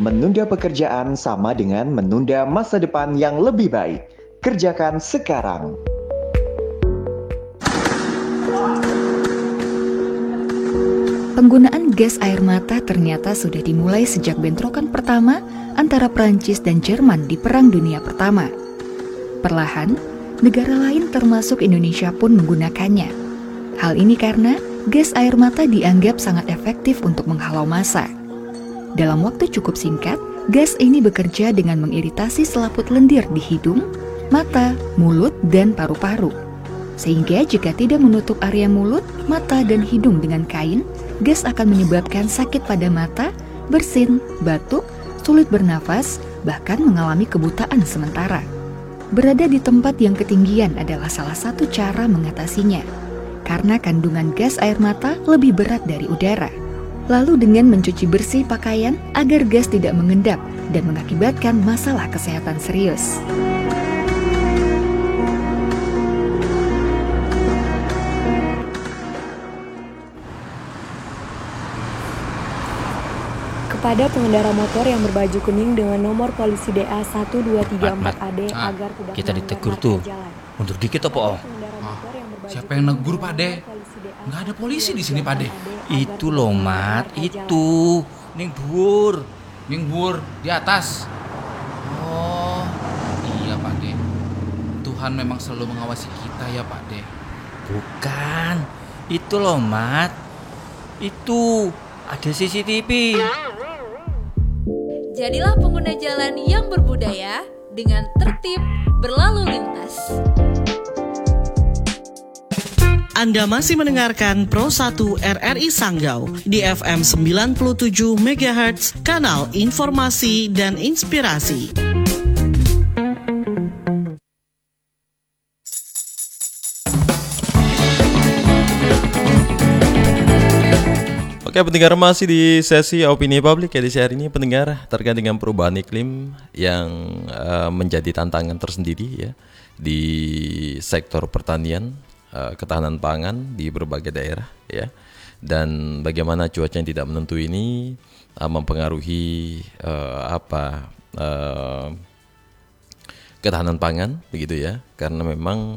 Menunda pekerjaan sama dengan menunda masa depan yang lebih baik. Kerjakan sekarang. Penggunaan gas air mata ternyata sudah dimulai sejak bentrokan pertama antara Prancis dan Jerman di Perang Dunia Pertama. Perlahan, negara lain termasuk Indonesia pun menggunakannya. Hal ini karena gas air mata dianggap sangat efektif untuk menghalau massa. Dalam waktu cukup singkat, gas ini bekerja dengan mengiritasi selaput lendir di hidung, mata, mulut, dan paru-paru. Sehingga jika tidak menutup area mulut, mata, dan hidung dengan kain, gas akan menyebabkan sakit pada mata, bersin, batuk, sulit bernafas, bahkan mengalami kebutaan sementara. Berada di tempat yang ketinggian adalah salah satu cara mengatasinya, karena kandungan gas air mata lebih berat dari udara. Lalu dengan mencuci bersih pakaian agar gas tidak mengendap dan mengakibatkan masalah kesehatan serius. Kepada pengendara motor yang berbaju kuning dengan nomor polisi DA 1234AD agar tidak kita melanggar ditegur marka tuh. jalan. Mundur dikit apa? Siapa yang negur, Pak De? Nggak ada polisi di sini, Pak De. Itu loh, Mat. Itu. Ning Bur. Ning Bur, di atas. Oh, iya, Pak De. Tuhan memang selalu mengawasi kita ya, Pak De. Bukan. Itu loh, Mat. Itu. Ada CCTV. Jadilah pengguna jalan yang berbudaya dengan tertib berlalu lintas. Anda masih mendengarkan Pro 1 RRI Sanggau di FM 97 MHz, kanal informasi dan inspirasi. Oke pendengar, masih di sesi opini publik edisi hari ini pendengar, terkait dengan perubahan iklim yang menjadi tantangan tersendiri ya di sektor pertanian, ketahanan pangan di berbagai daerah ya, dan bagaimana cuaca yang tidak menentu ini mempengaruhi ketahanan pangan begitu ya, karena memang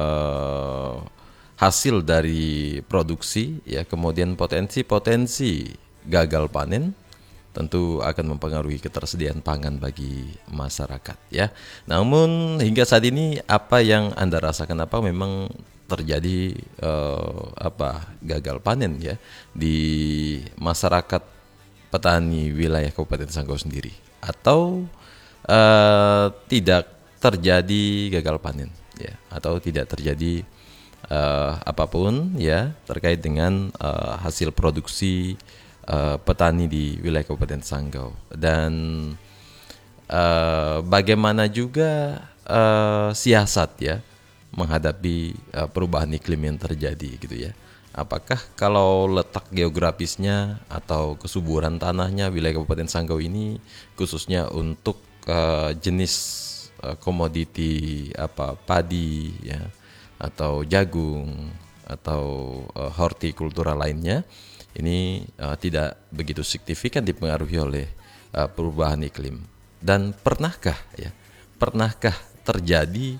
hasil dari produksi ya, kemudian potensi gagal panen tentu akan mempengaruhi ketersediaan pangan bagi masyarakat ya. Namun hingga saat ini apa yang Anda rasakan, apa memang terjadi gagal panen ya di masyarakat petani wilayah Kabupaten Sanggau sendiri, atau tidak terjadi gagal panen ya, atau tidak terjadi apapun ya terkait dengan hasil produksi petani di wilayah Kabupaten Sanggau, dan bagaimana juga siasat ya menghadapi perubahan iklim yang terjadi gitu ya. Apakah kalau letak geografisnya atau kesuburan tanahnya wilayah Kabupaten Sanggau ini khususnya untuk jenis komoditi padi ya, atau jagung atau hortikultura lainnya ini tidak begitu signifikan dipengaruhi oleh perubahan iklim. Dan pernahkah terjadi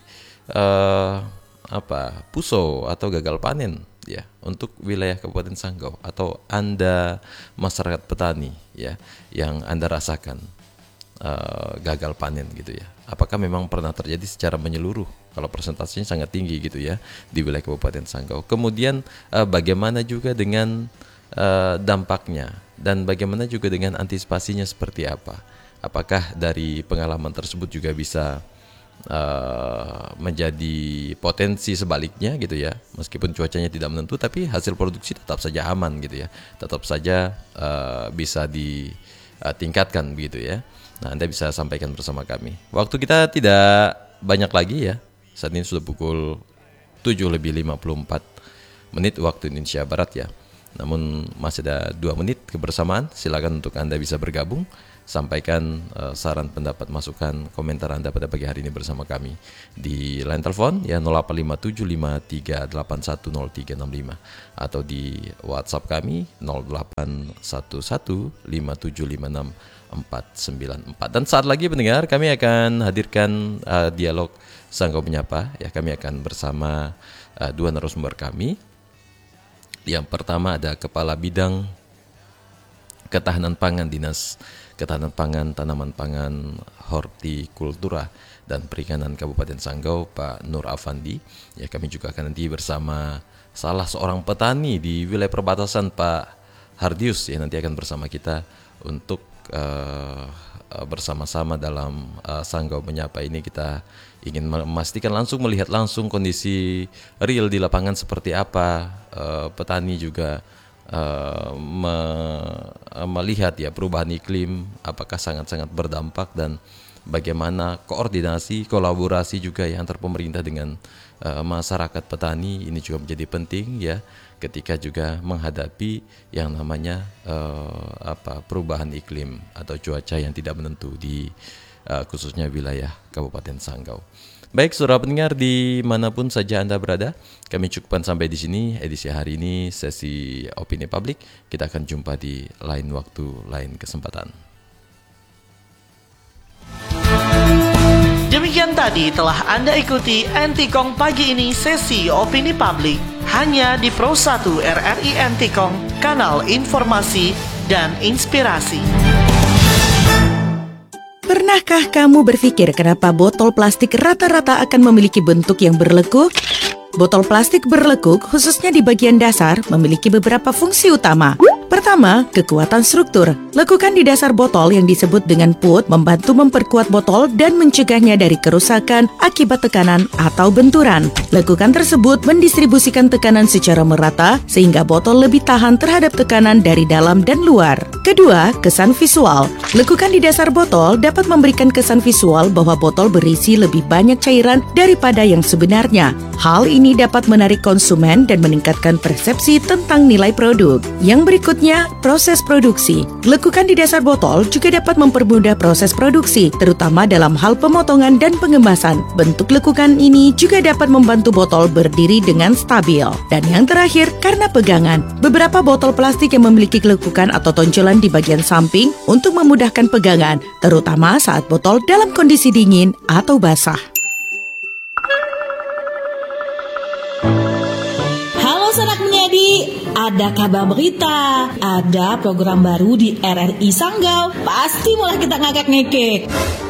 puso atau gagal panen ya untuk wilayah Kabupaten Sanggau, atau Anda masyarakat petani ya yang Anda rasakan gagal panen gitu ya? Apakah memang pernah terjadi secara menyeluruh? Kalau persentasenya sangat tinggi gitu ya di wilayah Kabupaten Sanggau. Kemudian bagaimana juga dengan dampaknya, dan bagaimana juga dengan antisipasinya seperti apa? Apakah dari pengalaman tersebut juga bisa menjadi potensi sebaliknya gitu ya, meskipun cuacanya tidak menentu tapi hasil produksi tetap saja aman gitu ya, tetap saja bisa ditingkatkan begitu ya. Nah, Anda bisa sampaikan bersama kami. Waktu kita tidak banyak lagi ya. Saat ini sudah pukul 7:54 waktu Indonesia Barat ya. Namun masih ada 2 menit kebersamaan. Silakan untuk Anda bisa bergabung, sampaikan saran, pendapat, masukan, komentar Anda pada pagi hari ini bersama kami di line telepon ya 085753810365 atau di WhatsApp kami 08115756 494. Dan saat lagi pendengar, kami akan hadirkan dialog Sanggau Menyapa ya. Kami akan bersama 2 narasumber kami. Yang pertama ada Kepala Bidang Ketahanan Pangan Dinas Ketahanan Pangan, Tanaman Pangan, Hortikultura dan Perikanan Kabupaten Sanggau, Pak Nur Afandi. Ya, kami juga akan nanti bersama salah seorang petani di wilayah perbatasan, Pak Hardius, ya, nanti akan bersama kita untuk bersama-sama dalam Sanggau Menyapa ini. Kita ingin memastikan langsung, melihat langsung kondisi real di lapangan seperti apa. Petani juga melihat ya perubahan iklim apakah sangat-sangat berdampak, dan bagaimana koordinasi, kolaborasi juga ya antar pemerintah dengan masyarakat petani ini juga menjadi penting ya, ketika juga menghadapi yang namanya perubahan iklim atau cuaca yang tidak menentu di khususnya wilayah Kabupaten Sanggau. Baik, saudara pendengar dimanapun saja Anda berada, kami cukupkan sampai di sini edisi hari ini sesi opini publik. Kita akan jumpa di lain waktu, lain kesempatan. Demikian tadi telah Anda ikuti Antikong pagi ini sesi opini publik hanya di Pro 1 RRI Antikong, kanal informasi dan inspirasi. Pernahkah kamu berpikir kenapa botol plastik rata-rata akan memiliki bentuk yang berlekuk? Botol plastik berlekuk, khususnya di bagian dasar, memiliki beberapa fungsi utama. Pertama, kekuatan struktur. Lekukan di dasar botol yang disebut dengan put membantu memperkuat botol dan mencegahnya dari kerusakan akibat tekanan atau benturan. Lekukan tersebut mendistribusikan tekanan secara merata sehingga botol lebih tahan terhadap tekanan dari dalam dan luar. Kedua, kesan visual. Lekukan di dasar botol dapat memberikan kesan visual bahwa botol berisi lebih banyak cairan daripada yang sebenarnya. Hal ini dapat menarik konsumen dan meningkatkan persepsi tentang nilai produk. Yang berikutnya, proses produksi. Lekukan di dasar botol juga dapat mempermudah proses produksi, terutama dalam hal pemotongan dan pengemasan. Bentuk lekukan ini juga dapat membantu botol berdiri dengan stabil. Dan yang terakhir, karena pegangan. Beberapa botol plastik yang memiliki lekukan atau tonjolan di bagian samping untuk memudahkan pegangan, terutama saat botol dalam kondisi dingin atau basah. Halo Sanak Menyedi, ada kabar berita, ada program baru di RRI Sanggau, pasti mulai kita ngakak-ngekek.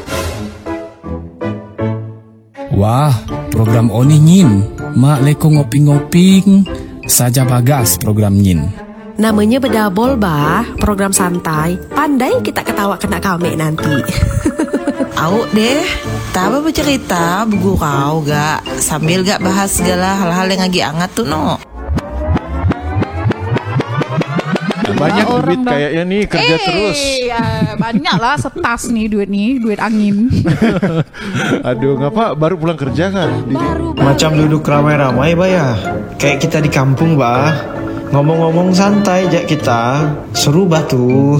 Wah, program Oni Nyin, mak leko ngoping-ngoping, saja bagas program Nyin. Namanya bedabol bah, program santai, pandai kita ketawa kena kami nanti. Au deh, taba bercerita begurau gak, sambil gak bahas segala hal-hal yang lagi hangat tuh no. Banyak duit kayaknya nih, kerja terus. Ya, banyak lah setas nih, duit angin. Aduh, ngapa baru pulang kerja kan? Macam duduk ramai-ramai bah ya, kayak kita di kampung bah. Ngomong-ngomong santai aja kita, seru bah tuh.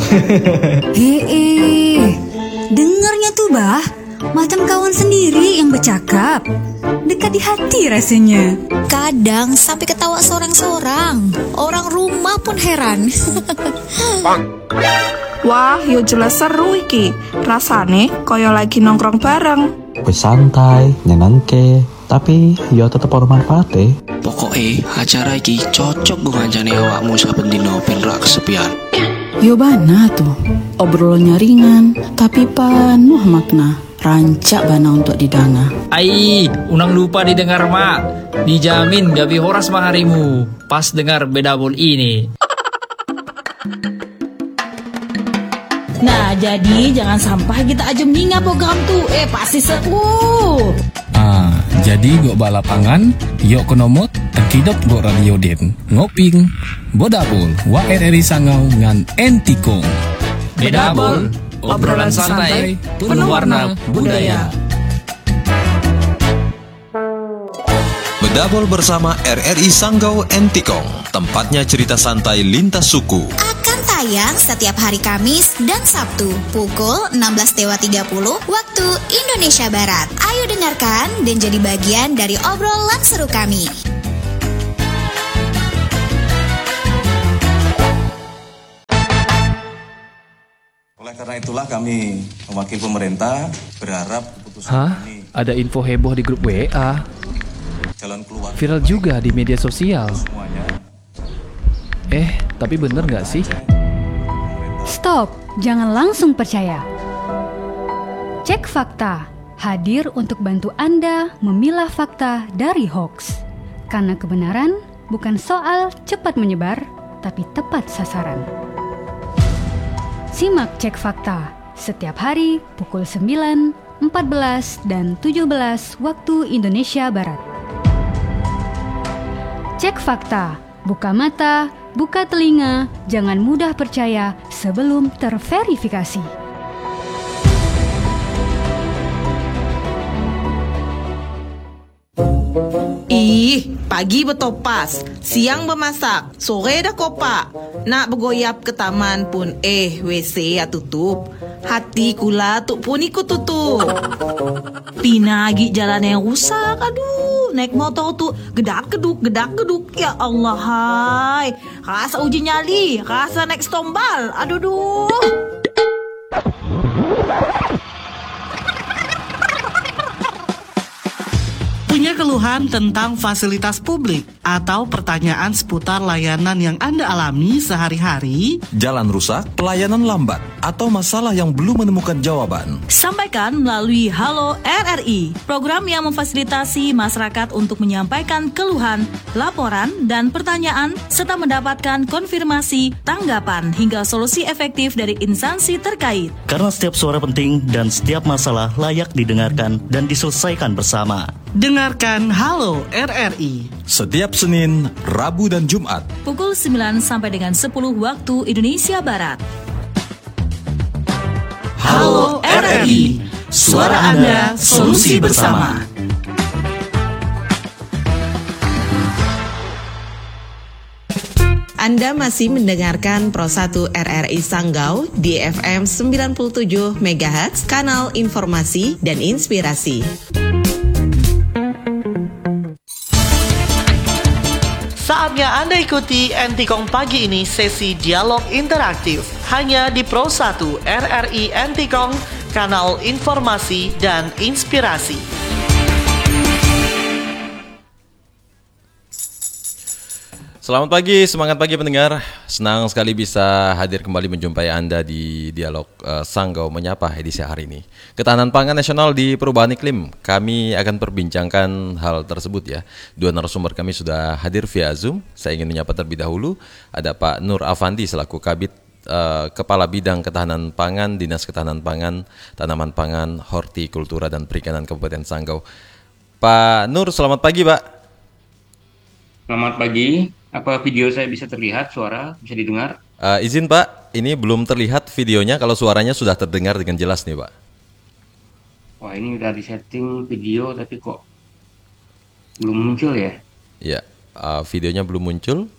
Dengarnya tuh bah, macam kawan sendiri yang bercakap. Dekat di hati rasanya. Kadang sampai ketawa sorang-sorang. Orang rumah pun heran. Wah, yo jelas seru iki. Rasane koyo lagi nongkrong bareng. Bersantai, nyenengke, tapi yo tetep ono manfaate. Pokoknya acara iki cocok gue ngancani awakmu saben dino ben ra kesepian. Yo bana tuh, obrolannya ringan, tapi penuh makna. Rancak bana untuk didanga. Ai, unang lupa didengar mak. Dijamin gabi horas maharimu pas dengar bedabol ini. Nah, jadi jangan sampai kita aja mengingat program tuh. Pasti seru. Jadi gok balapangan, yuk konomot, tekidot gok radio den. Ngoping, bodabol, wa RRI Sanggau ngan Antikong. Bedabol, obrolan santai, penuh warna budaya. Bodabol bersama RRI Sanggau Entikong, tempatnya cerita santai lintas suku. Akan tayang setiap hari Kamis dan Sabtu pukul 16.30 waktu Indonesia Barat. Ayo dengarkan dan jadi bagian dari obrolan seru kami. Oleh karena itulah kami mewakili pemerintah berharap keputusan ini Ada info heboh di grup WA. jalan keluar Viral juga di media sosial. semuanya. Tapi bener nggak sih? Stop, jangan langsung percaya. Cek fakta, hadir untuk bantu Anda memilah fakta dari hoax. Karena kebenaran bukan soal cepat menyebar, tapi tepat sasaran. Simak Cek Fakta setiap hari pukul 9, 14, dan 17 waktu Indonesia Barat. Cek Fakta, buka mata, buka telinga, jangan mudah percaya sebelum terverifikasi. Ih, pagi betopas, siang bemasak, sore dah kopak. Nak bergoyap ke taman pun WC ya tutup. Hati kula tu pun ikut tutup. Pinagi jalan yang rusak, aduh. Naik motor tu gedak-geduk. Ya Allah, hai. Rasa uji nyali, rasa naik stombal. Aduh. Punya keluhan tentang fasilitas publik atau pertanyaan seputar layanan yang Anda alami sehari-hari? Jalan rusak, pelayanan lambat, atau masalah yang belum menemukan jawaban? Sampaikan melalui Halo RRI, program yang memfasilitasi masyarakat untuk menyampaikan keluhan, laporan, dan pertanyaan, serta mendapatkan konfirmasi, tanggapan, hingga solusi efektif dari instansi terkait. Karena setiap suara penting dan setiap masalah layak didengarkan dan diselesaikan bersama. Dengarkan Halo RRI setiap Senin, Rabu, dan Jumat Pukul 9 sampai dengan 10 waktu Indonesia Barat. Halo RRI, suara Anda, solusi bersama. Anda masih mendengarkan Pro 1 RRI Sanggau di FM 97 MHz, kanal informasi dan inspirasi. Saatnya Anda ikuti Entikong pagi ini sesi dialog interaktif hanya di Pro 1 RRI Entikong, kanal informasi dan inspirasi. Selamat pagi, semangat pagi pendengar. Senang sekali bisa hadir kembali menjumpai Anda di Dialog Sanggau Menyapa edisi hari ini. Ketahanan pangan nasional di perubahan iklim. Kami akan perbincangkan hal tersebut ya. Dua narasumber kami sudah hadir via Zoom. Saya ingin menyapa terlebih dahulu. Ada Pak Nur Afandi selaku Kabid Kepala Bidang Ketahanan Pangan, Dinas Ketahanan Pangan, Tanaman Pangan, Hortikultura dan Perikanan Kabupaten Sanggau. Pak Nur, selamat pagi Pak. Selamat pagi. Apa video saya bisa terlihat, suara bisa didengar? Izin Pak, ini belum terlihat videonya, kalau suaranya sudah terdengar dengan jelas nih Pak. Wah, ini udah disetting video tapi kok belum muncul ya? Ya, videonya belum muncul.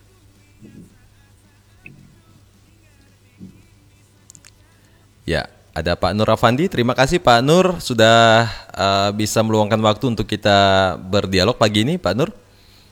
Ya, ada Pak Nur Afandi. Terima kasih Pak Nur sudah bisa meluangkan waktu untuk kita berdialog pagi ini, Pak Nur.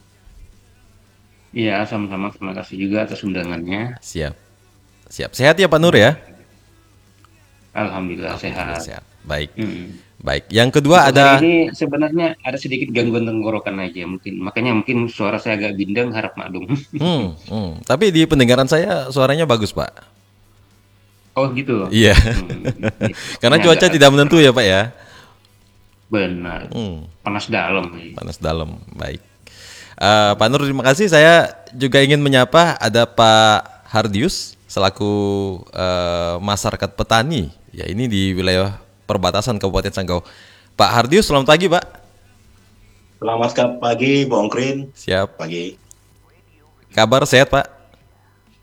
Iya, sama-sama. Terima kasih juga atas undangannya. Siap. Sehat ya Pak Nur ya? Alhamdulillah sehat. Baik. Baik. Yang kedua ada. Ini sebenarnya ada sedikit gangguan tenggorokan aja makanya mungkin suara saya agak bindeng, harap maklum. Tapi di pendengaran saya suaranya bagus Pak. Oh gitu. Iya. Karena cuaca tidak menentu ya Pak ya. Benar. Panas dalam. Panas dalam. Baik. Pak Nur, terima kasih. Saya juga ingin menyapa ada Pak Hardius selaku masyarakat petani. Ya, ini di wilayah perbatasan Kabupaten Sanggau. Pak Hardius, selamat pagi Pak. Selamat pagi, Bung Krin. Siap. Pagi. Kabar sehat Pak?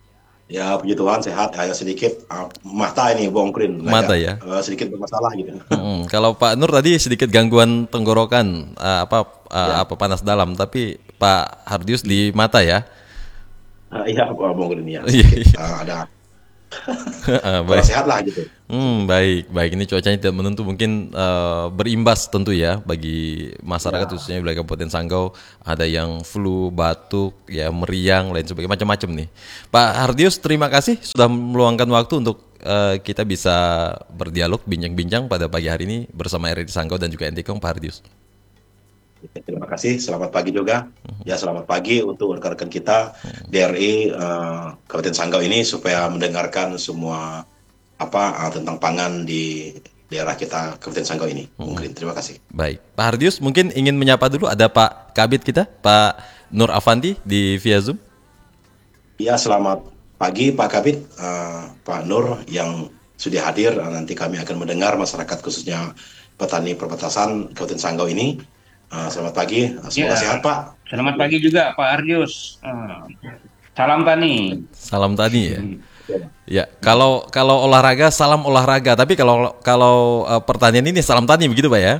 Ya puji Tuhan sehat, hanya sedikit mata ini bongkrin. Mata ya? Sedikit bermasalah gitu. Kalau Pak Nur tadi sedikit gangguan tenggorokan, apa panas dalam, tapi Pak Hardius di mata ya? Iya, bongkrin ya. Ada. Baik. Sehat lah gitu. Baik. Ini cuacanya tidak menentu, mungkin berimbas tentu ya bagi masyarakat khususnya wilayah Kabupaten Sanggau. Ada yang flu, batuk, ya meriang, lain sebagainya, macam-macam nih. Pak Hardius, terima kasih sudah meluangkan waktu untuk kita bisa berdialog, bincang-bincang pada pagi hari ini bersama RRI Sanggau dan juga NTKOM, Pak Hardius. Terima kasih, selamat pagi juga. Ya, selamat pagi untuk rekan-rekan kita DRI Kabupaten Sanggau ini supaya mendengarkan semua tentang pangan di daerah kita Kabupaten Sanggau ini. Mungkin terima kasih. Baik, Pak Hardius mungkin ingin menyapa dulu, ada Pak Kabid kita, Pak Nur Avanti di via Zoom. Ya, selamat pagi Pak Kabid, Pak Nur yang sudah hadir. Nanti kami akan mendengar masyarakat khususnya petani perbatasan Kabupaten Sanggau ini. Selamat pagi, semoga sehat Pak. Selamat pagi juga Pak Hardius. Salam tani. Salam tani ya. Ya, kalau olahraga salam olahraga, tapi kalau pertanian ini salam tani begitu Pak ya?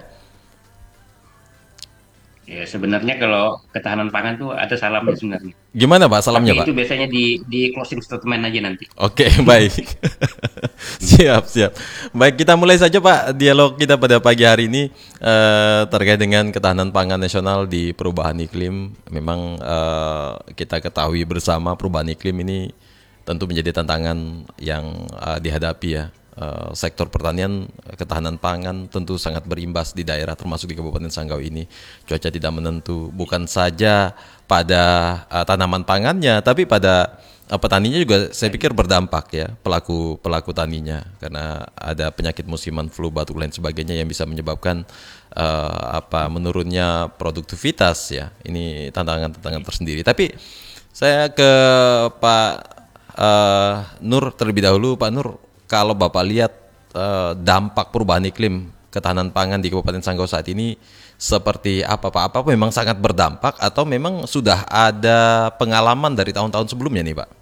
Ya sebenarnya kalau ketahanan pangan tuh ada salamnya sebenarnya. Gimana Pak salamnya Pak? Itu biasanya di closing statement aja nanti. Oke, baik. Siap. Baik, kita mulai saja Pak dialog kita pada pagi hari ini terkait dengan ketahanan pangan nasional di perubahan iklim. Memang kita ketahui bersama perubahan iklim ini tentu menjadi tantangan yang dihadapi ya. Sektor pertanian, ketahanan pangan tentu sangat berimbas di daerah termasuk di Kabupaten Sanggau ini. Cuaca tidak menentu, bukan saja pada tanaman pangannya, tapi pada petaninya juga saya pikir berdampak ya, pelaku taninya, karena ada penyakit musiman, flu, batuk lain sebagainya yang bisa menyebabkan menurunnya produktivitas ya. Ini tantangan tersendiri. Tapi saya ke Pak Nur terlebih dahulu. Pak Nur, kalau Bapak lihat dampak perubahan iklim ketahanan pangan di Kabupaten Sanggau saat ini seperti apa Pak? Apa memang sangat berdampak atau memang sudah ada pengalaman dari tahun-tahun sebelumnya nih Pak?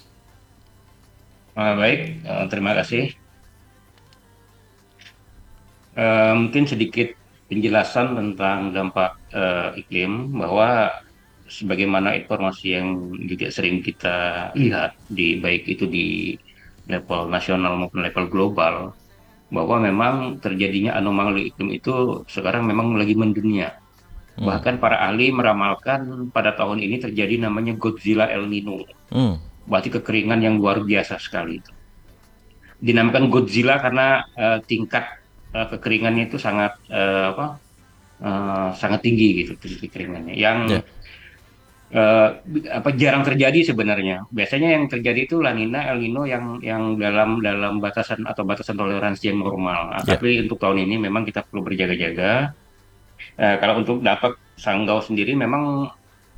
Baik, terima kasih. Mungkin sedikit penjelasan tentang dampak iklim, bahwa sebagaimana informasi yang juga sering kita lihat baik itu di level nasional maupun level global, bahwa memang terjadinya anomali iklim itu sekarang memang lagi mendunia. Bahkan para ahli meramalkan pada tahun ini terjadi namanya Godzilla El Nino. Berarti kekeringan yang luar biasa sekali itu. Dinamakan Godzilla karena tingkat kekeringannya itu sangat sangat tinggi gitu, kekeringannya. Yang jarang terjadi sebenarnya. Biasanya yang terjadi itu La Nina, El Nino yang dalam batasan atau batasan toleransi yang normal. Tapi untuk tahun ini memang kita perlu berjaga-jaga. Kalau untuk dampak Sanggau sendiri memang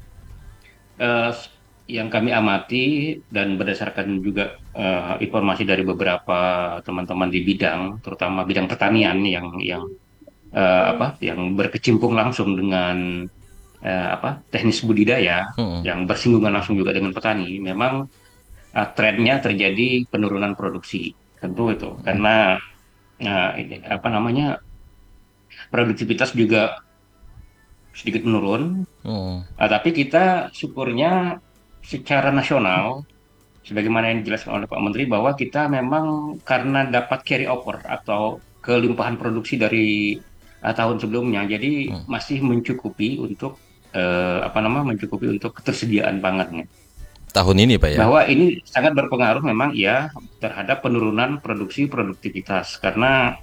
yang kami amati dan berdasarkan juga informasi dari beberapa teman-teman di bidang, terutama bidang pertanian yang berkecimpung langsung dengan teknis budidaya yang bersinggungan langsung juga dengan petani, memang trennya terjadi penurunan produksi. Tentu itu karena produktivitas juga sedikit menurun. Tapi kita syukurnya secara nasional, sebagaimana yang dijelaskan oleh Pak Menteri, bahwa kita memang karena dapat carry over atau kelimpahan produksi dari tahun sebelumnya, jadi masih mencukupi untuk ketersediaan pangannya. Tahun ini Pak ya? Bahwa ini sangat berpengaruh memang ya terhadap penurunan produktivitas, karena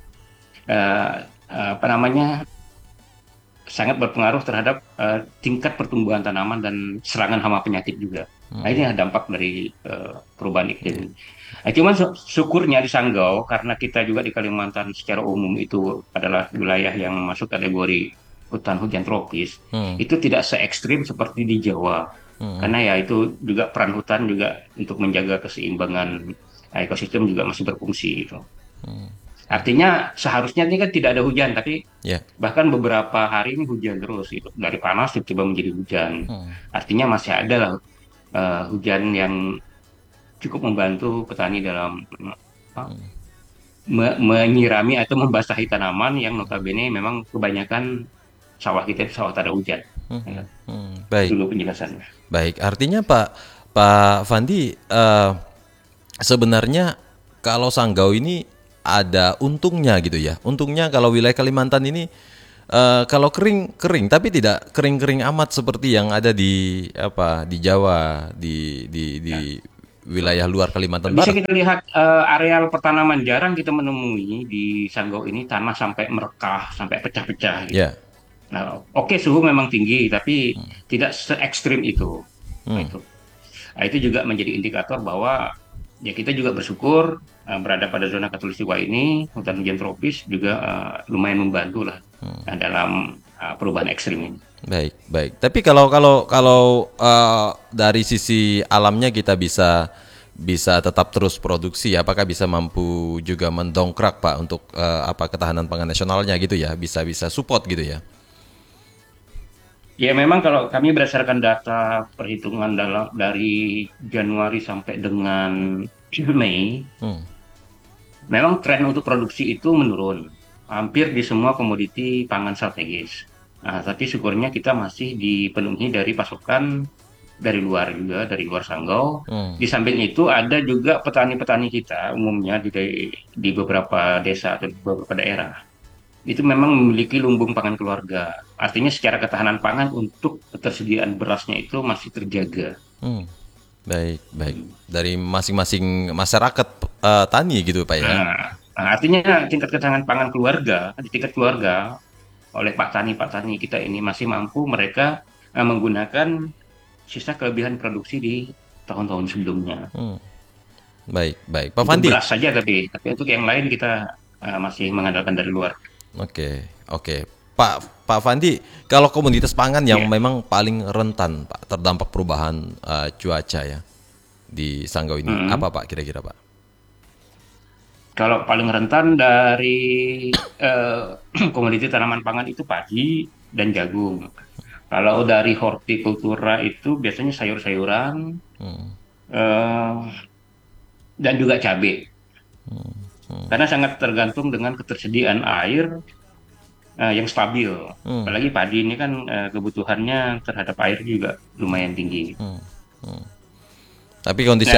sangat berpengaruh terhadap tingkat pertumbuhan tanaman dan serangan hama penyakit juga. Nah, ini dampak dari perubahan iklim. Cuman syukurnya di Sanggau, karena kita juga di Kalimantan secara umum itu adalah wilayah yang masuk kategori hutan hujan tropis, itu tidak se ekstrim seperti di Jawa. Karena ya itu juga peran hutan juga untuk menjaga keseimbangan ekosistem juga masih berfungsi gitu. Artinya seharusnya ini kan tidak ada hujan, tapi bahkan beberapa hari ini hujan terus gitu. Dari panas tiba-tiba menjadi hujan. Artinya masih ada lah hujan yang cukup membantu petani dalam menyirami atau membasahi tanaman yang notabene memang kebanyakan sawah kita itu sawah tak ada hujan. Baik. Dulu penjelasannya. Baik, artinya Pak Fandi, sebenarnya kalau Sanggau ini ada untungnya gitu ya. Untungnya kalau wilayah Kalimantan ini kalau kering, tapi tidak kering-kering amat seperti yang ada di Jawa, di wilayah luar Kalimantan Bisa Barat. kita lihat areal pertanaman jarang kita menemui di Sanggau ini tanah sampai merekah, sampai pecah-pecah. Gitu. Ya. Nah, oke, suhu memang tinggi, tapi tidak se ekstrim itu. Nah, itu juga menjadi indikator bahwa ya kita juga bersyukur berada pada zona khatulistiwa ini, hutan hujan tropis juga lumayan membantu lah dalam perubahan ekstrim ini. Baik. Tapi kalau dari sisi alamnya kita bisa tetap terus produksi, apakah bisa mampu juga mendongkrak Pak untuk ketahanan pangan nasionalnya gitu ya, bisa support gitu ya? Ya memang kalau kami berdasarkan data perhitungan dari Januari sampai dengan Mei, memang tren untuk produksi itu menurun hampir di semua komoditi pangan strategis. Nah, tapi syukurnya kita masih dipenuhi dari pasokan dari luar juga, dari luar Sanggau. Di samping itu ada juga petani-petani kita umumnya di beberapa desa atau beberapa daerah. Itu memang memiliki lumbung pangan keluarga. Artinya secara ketahanan pangan untuk ketersediaan berasnya itu masih terjaga. Baik. Dari masing-masing masyarakat tani gitu Pak ya? Nah, artinya tingkat ketahanan pangan keluarga, di tingkat keluarga, oleh Pak Tani kita ini masih mampu mereka menggunakan sisa kelebihan produksi di tahun-tahun sebelumnya. Baik. Pak Fandi. Beras saja tapi untuk yang lain kita masih mengandalkan dari luar. Oke. Pak Fandi, kalau komoditas pangan yang memang paling rentan Pak terdampak perubahan cuaca ya di Sanggau ini, apa Pak kira-kira Pak? Kalau paling rentan dari komoditi tanaman pangan itu padi dan jagung. Kalau dari hortikultura itu biasanya sayur-sayuran dan juga cabai. Karena sangat tergantung dengan ketersediaan air yang stabil. Apalagi padi ini kan kebutuhannya terhadap air juga lumayan tinggi. Tapi kondisi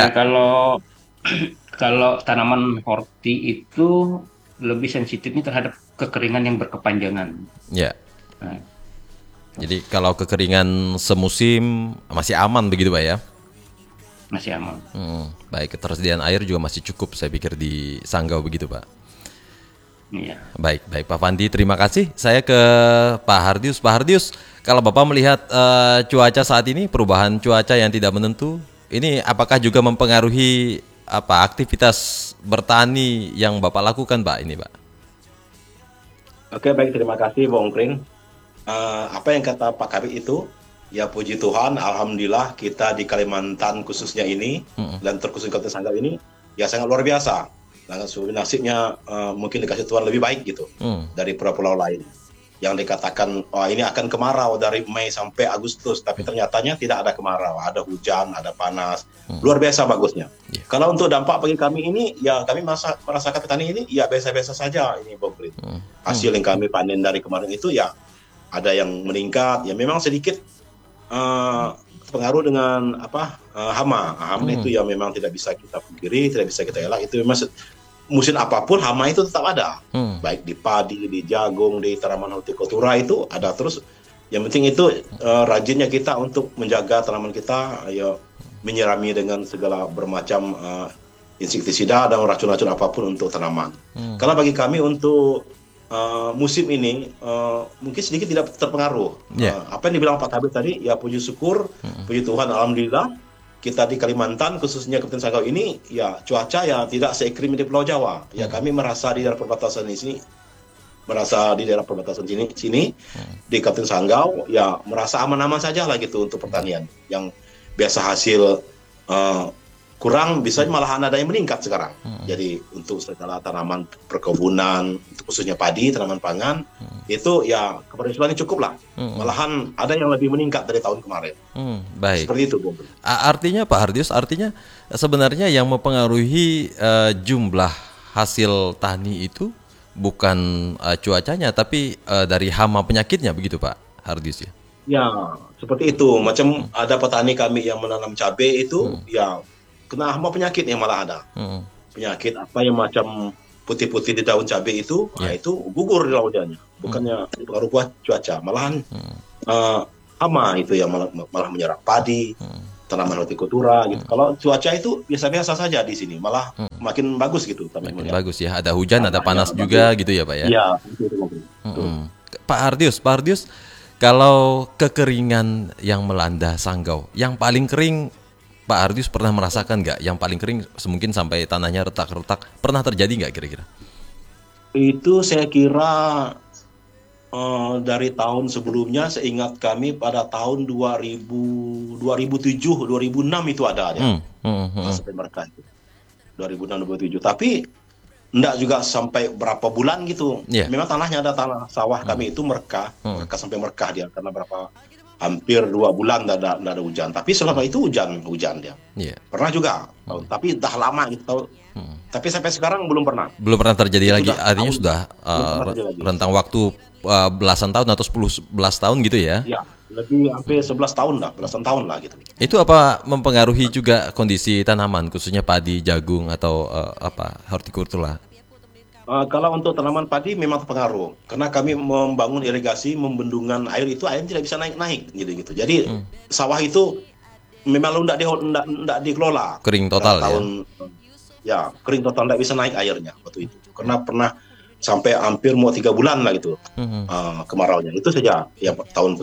kalau tanaman horti itu lebih sensitifnya terhadap kekeringan yang berkepanjangan. Ya. Jadi kalau kekeringan semusim masih aman begitu Pak ya? Masih aman. Baik, ketersediaan air juga masih cukup saya pikir di Sanggau begitu Pak. Iya. Baik Pak Fandi, terima kasih. Saya ke Pak Hardius. Pak Hardius, kalau Bapak melihat cuaca saat ini, perubahan cuaca yang tidak menentu, ini apakah juga mempengaruhi aktivitas bertani yang Bapak lakukan Pak ini Pak? Oke, baik, terima kasih Bung Pring. Apa yang kata Pak Kabit itu, ya puji Tuhan, alhamdulillah kita di Kalimantan khususnya ini dan terkhusus Kabupaten Sanggau ini ya sangat luar biasa. Nasibnya mungkin dikasih Tuhan lebih baik gitu dari pulau-pulau lain. Yang dikatakan ini akan kemarau dari Mei sampai Agustus, tapi ternyatanya tidak ada kemarau, ada hujan, ada panas, luar biasa bagusnya. Kalau untuk dampak bagi kami ini, ya kami merasakan petani ini ya biasa-biasa saja ini Bung Pring. Hasil yang kami panen dari kemarin itu ya ada yang meningkat, ya memang sedikit pengaruh dengan hama. Hama itu ya memang tidak bisa kita pungkiri, tidak bisa kita elak. Itu memang musim apapun hama itu tetap ada. Baik di padi, di jagung, di tanaman hortikultura itu ada terus. Yang penting itu rajinnya kita untuk menjaga tanaman kita, ya menyirami dengan segala bermacam insektisida dan racun-racun apapun untuk tanaman. Karena bagi kami untuk musim ini mungkin sedikit tidak terpengaruh. Apa yang dibilang Pak Kabit tadi, ya puji syukur, puji Tuhan, alhamdulillah kita di Kalimantan khususnya Kabupaten Sanggau ini ya cuaca ya tidak se-ekstrim di Pulau Jawa. Ya kami merasa di daerah perbatasan sini, di Kabupaten Sanggau ya merasa aman-aman saja lah gitu untuk pertanian. Yang biasa hasil kurang, bisa malahan ada yang meningkat sekarang. Jadi untuk segala tanaman perkebunan, khususnya padi, tanaman pangan, itu ya keberhasilannya cukup lah. Malahan ada yang lebih meningkat dari tahun kemarin. Baik. Seperti itu, Bung. Artinya Pak Hardius, artinya sebenarnya yang mempengaruhi jumlah hasil tani itu bukan cuacanya, tapi dari hama penyakitnya, begitu Pak Hardius ya? Ya, seperti itu. Macam ada petani kami yang menanam cabai itu, ya kena hama penyakit yang malah ada. Penyakit apa yang macam putih-putih di daun cabai itu, nah itu gugur di lautnya. Bukannya pengaruh cuaca, malahan hama itu yang malah menyerang padi, tanaman hortikultura gitu. Kalau cuaca itu biasa-biasa saja di sini, malah makin bagus gitu. Makin bagus ya, ada hujan, ada panas juga gitu ya Pak ya? Iya. Pak Hardius, kalau kekeringan yang melanda Sanggau, yang paling kering Pak Hardius pernah merasakan nggak? Yang paling kering mungkin sampai tanahnya retak-retak, pernah terjadi nggak kira-kira? Itu saya kira dari tahun sebelumnya, seingat kami pada tahun 2007, 2006 itu ada ya. Sampai mereka itu. 2006, 2007. Tapi enggak juga sampai berapa bulan gitu. Memang tanahnya ada tanah sawah kami itu mereka sampai merkah dia karena berapa hampir 2 bulan enggak ada hujan. Tapi selama itu hujan dia. Pernah juga, tapi dah lama gitu. Tapi sampai sekarang belum pernah. Belum pernah terjadi lagi. Artinya sudah rentang waktu belasan tahun atau 11 tahun gitu ya? Ya, lebih hampir 11 tahun lah, belasan tahun lah gitu. Itu apa mempengaruhi juga kondisi tanaman, khususnya padi, jagung atau hortikultura? Kalau untuk tanaman padi memang terpengaruh, karena kami membangun irigasi, membendungan air itu air tidak bisa naik gitu. Jadi sawah itu memang tidak dikelola. Kering total ya, kering total, tidak bisa naik airnya waktu itu. Karena pernah sampai hampir mau 3 bulan lah gitu kemaraunya. Itu saja ya tahun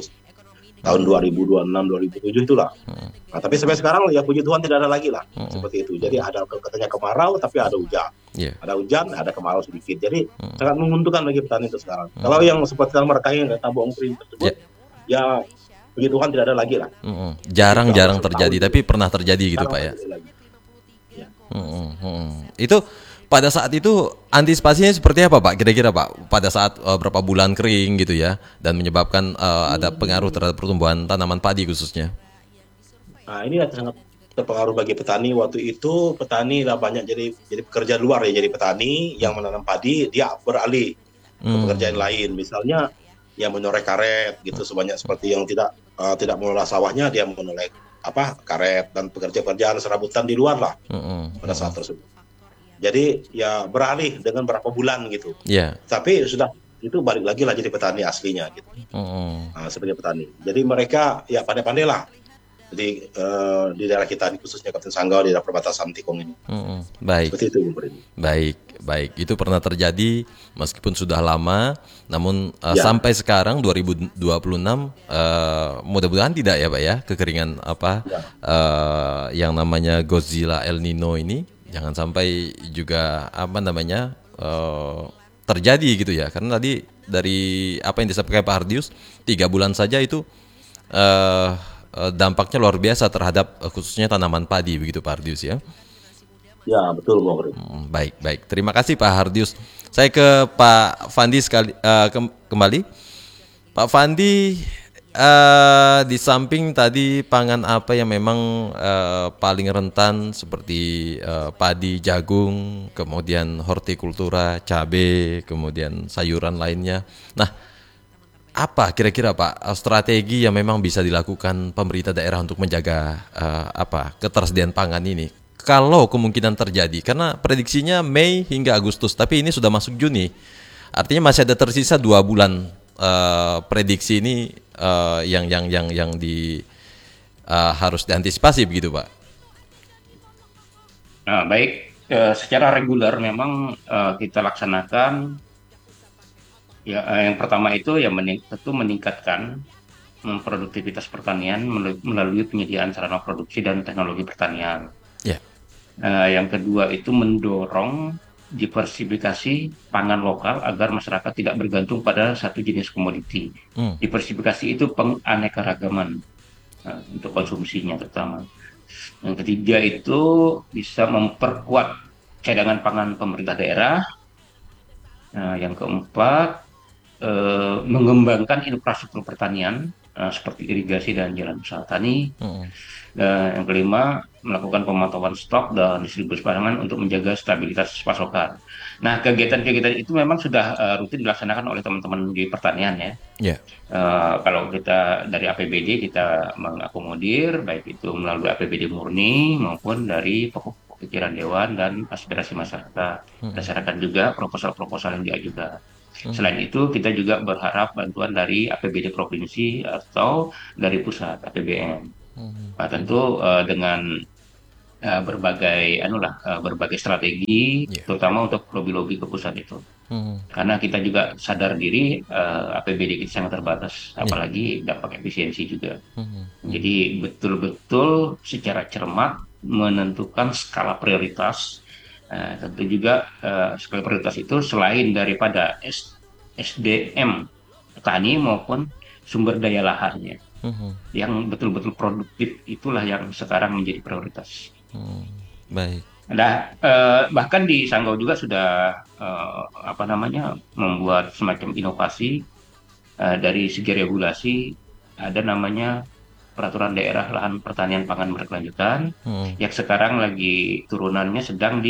2026, 2007 itulah. Nah, tapi sampai sekarang ya puji Tuhan tidak ada lagi lah seperti itu. Jadi ada katanya kemarau tapi ada hujan. Ada hujan, ada kemarau sedikit. Jadi sangat menguntungkan bagi petani itu sekarang. Kalau yang seperti mereka yang tabung kering tersebut, ya puji Tuhan tidak ada lagi lah. Jarang terjadi, tapi pernah terjadi gitu Pak ya. Itu pada saat itu antisipasinya seperti apa Pak? Kira-kira Pak, pada saat berapa bulan kering gitu ya, dan menyebabkan ada pengaruh terhadap pertumbuhan tanaman padi khususnya. Nah ini sangat terpengaruh bagi petani. Waktu itu petani lah banyak jadi pekerja luar ya, jadi petani yang menanam padi dia beralih ke pekerjaan lain. Misalnya yang menoreh karet gitu, sebanyak seperti yang tidak mengelola sawahnya, dia menoleh karet dan pekerjaan serabutan di luar lah pada saat tersebut. Jadi ya beralih dengan berapa bulan gitu. Tapi sudah itu balik lagi lah jadi petani aslinya gitu. Sebagai petani. Jadi mereka ya pandai-pandai lah. Jadi di daerah kita khususnya Kabupaten Sanggau di daerah perbatasan Tikong ini. Baik. Seperti itu. Baik. Itu pernah terjadi meskipun sudah lama, namun sampai sekarang 2026 mudah-mudahan tidak ya Pak ya, kekeringan yang namanya Godzilla El Nino ini. Jangan sampai juga terjadi gitu ya. Karena tadi dari apa yang disampaikan Pak Hardius, 3 bulan saja itu dampaknya luar biasa terhadap khususnya tanaman padi, begitu Pak Hardius ya. Ya betul Bang. Baik. Terima kasih Pak Hardius. Saya ke Pak Fandi kembali. Pak Fandi, di samping tadi pangan apa yang memang paling rentan seperti padi, jagung, kemudian hortikultura, cabai, kemudian sayuran lainnya. Nah, apa kira-kira Pak strategi yang memang bisa dilakukan pemerintah daerah untuk menjaga ketersediaan pangan ini? Kalau kemungkinan terjadi, karena prediksinya Mei hingga Agustus, tapi ini sudah masuk Juni, artinya masih ada tersisa 2 bulan. Prediksi ini yang harus diantisipasi begitu Pak. Nah, baik, secara reguler memang kita laksanakan ya, yang pertama itu ya tentu meningkatkan produktivitas pertanian melalui penyediaan sarana produksi dan teknologi pertanian. Yang kedua itu mendorong diversifikasi pangan lokal agar masyarakat tidak bergantung pada satu jenis komoditi. Diversifikasi itu penganekaragaman untuk konsumsinya terutama. Yang ketiga itu bisa memperkuat cadangan pangan pemerintah daerah. Yang keempat mengembangkan infrastruktur pertanian seperti irigasi dan jalan usaha tani. Dan yang kelima, melakukan pemantauan stok dan distribusi pangan untuk menjaga stabilitas pasokan. Nah, kegiatan-kegiatan itu memang sudah rutin dilaksanakan oleh teman-teman di pertanian ya. Ya. Kalau kita dari APBD kita mengakomodir, baik itu melalui APBD murni maupun dari pokok pikiran dewan dan aspirasi masyarakat. Berdasarkan juga proposal-proposal yang diajukan. Selain itu, kita juga berharap bantuan dari APBD provinsi atau dari pusat APBN. Nah, tentu dengan berbagai strategi, terutama untuk lobby-lobby ke pusat itu. Karena kita juga sadar diri APBD kita sangat terbatas, apalagi dampak efisiensi juga. Jadi betul-betul secara cermat menentukan skala prioritas. Tentu juga skala prioritas itu selain daripada SDM petani maupun sumber daya lahannya. Yang betul-betul produktif itulah yang sekarang menjadi prioritas. Baik. Nah, bahkan di Sanggau juga sudah membuat semacam inovasi dari segi regulasi. Ada namanya peraturan daerah lahan pertanian pangan berkelanjutan yang sekarang lagi turunannya sedang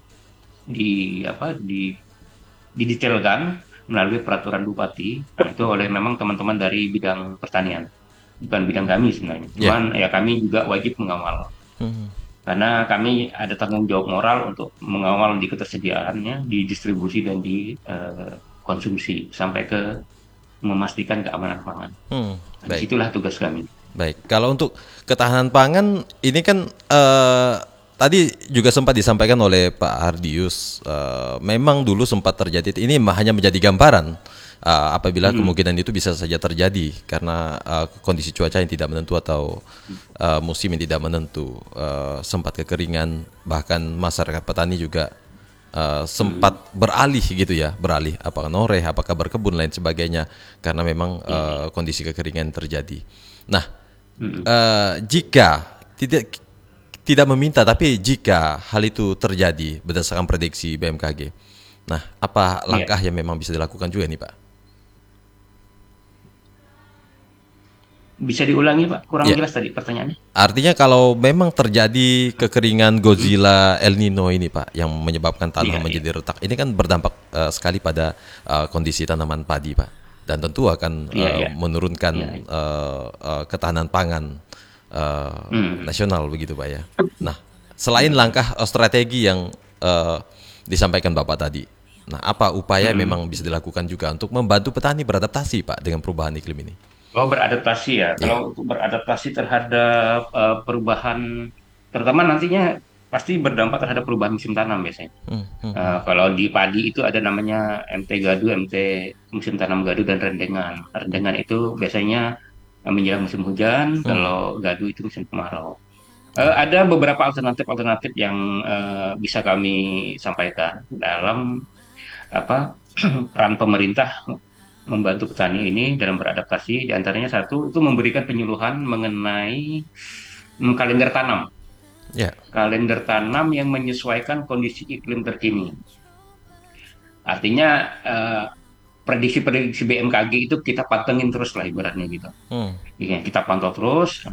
didetailkan melalui peraturan bupati. Itu oleh memang teman-teman dari bidang pertanian. Bukan bidang kami sebenarnya, cuman ya kami juga wajib mengawal, karena kami ada tanggung jawab moral untuk mengawal di ketersediaannya, di distribusi dan di konsumsi sampai ke memastikan keamanan pangan. Disitulah tugas kami. Baik, kalau untuk ketahanan pangan ini kan tadi juga sempat disampaikan oleh Pak Hardius, memang dulu sempat terjadi, ini hanya menjadi gambaran. Apabila kemungkinan itu bisa saja terjadi karena kondisi cuaca yang tidak menentu atau musim yang tidak menentu, sempat kekeringan, bahkan masyarakat petani juga sempat beralih apakah noreh, apakah berkebun lain sebagainya karena memang kondisi kekeringan terjadi. Nah, jika tidak meminta tapi jika hal itu terjadi berdasarkan prediksi BMKG, nah apa langkah yang memang bisa dilakukan juga nih Pak? Bisa diulangi Pak, kurang jelas tadi pertanyaannya. Artinya kalau memang terjadi kekeringan Godzilla El Nino ini Pak, yang menyebabkan tanah menjadi retak, ini kan berdampak sekali pada kondisi tanaman padi Pak, dan tentu akan menurunkan ketahanan pangan nasional begitu Pak ya. Nah, selain langkah strategi yang disampaikan Bapak tadi, nah apa upaya memang bisa dilakukan juga untuk membantu petani beradaptasi Pak dengan perubahan iklim ini? Oh, beradaptasi ya. Kalau untuk beradaptasi terhadap perubahan, terutama nantinya pasti berdampak terhadap perubahan musim tanam biasanya. Kalau di padi itu ada namanya MT gadu, MT musim tanam gadu dan rendengan. Rendengan itu biasanya menjelang musim hujan, kalau gadu itu musim kemarau. Ada beberapa alternatif yang bisa kami sampaikan dalam peran pemerintah membantu petani ini dalam beradaptasi. Di antaranya satu itu memberikan penyuluhan mengenai kalender tanam. Kalender tanam yang menyesuaikan kondisi iklim terkini. Artinya prediksi-prediksi BMKG itu kita pantengin terus lah ibaratnya gitu. Kita pantau terus.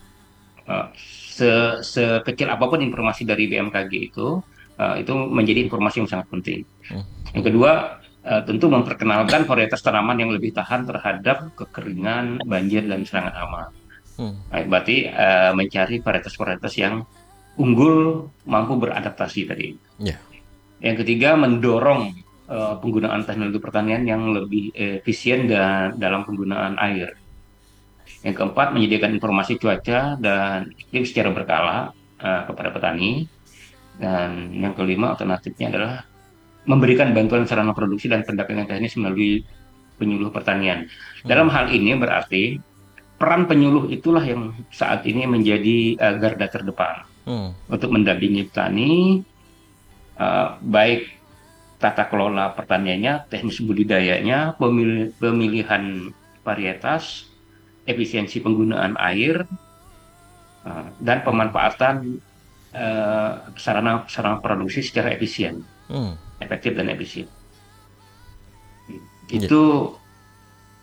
Sekecil apapun informasi dari BMKG itu menjadi informasi yang sangat penting. Yang kedua, tentu memperkenalkan varietas tanaman yang lebih tahan terhadap kekeringan, banjir, dan serangan hama. Berarti mencari varietas-varietas yang unggul, mampu beradaptasi tadi. Yang ketiga, mendorong penggunaan teknologi pertanian yang lebih efisien dalam penggunaan air. Yang keempat, menyediakan informasi cuaca dan iklim secara berkala kepada petani. Dan yang kelima, alternatifnya adalah memberikan bantuan sarana produksi dan pendampingan teknis melalui penyuluh pertanian. Dalam hal ini berarti peran penyuluh itulah yang saat ini menjadi garda terdepan untuk mendampingi petani, baik tata kelola pertaniannya, teknis budidayanya, pemilihan varietas, efisiensi penggunaan air, dan pemanfaatan sarana produksi secara efisien. Efektif dan efisien. Itu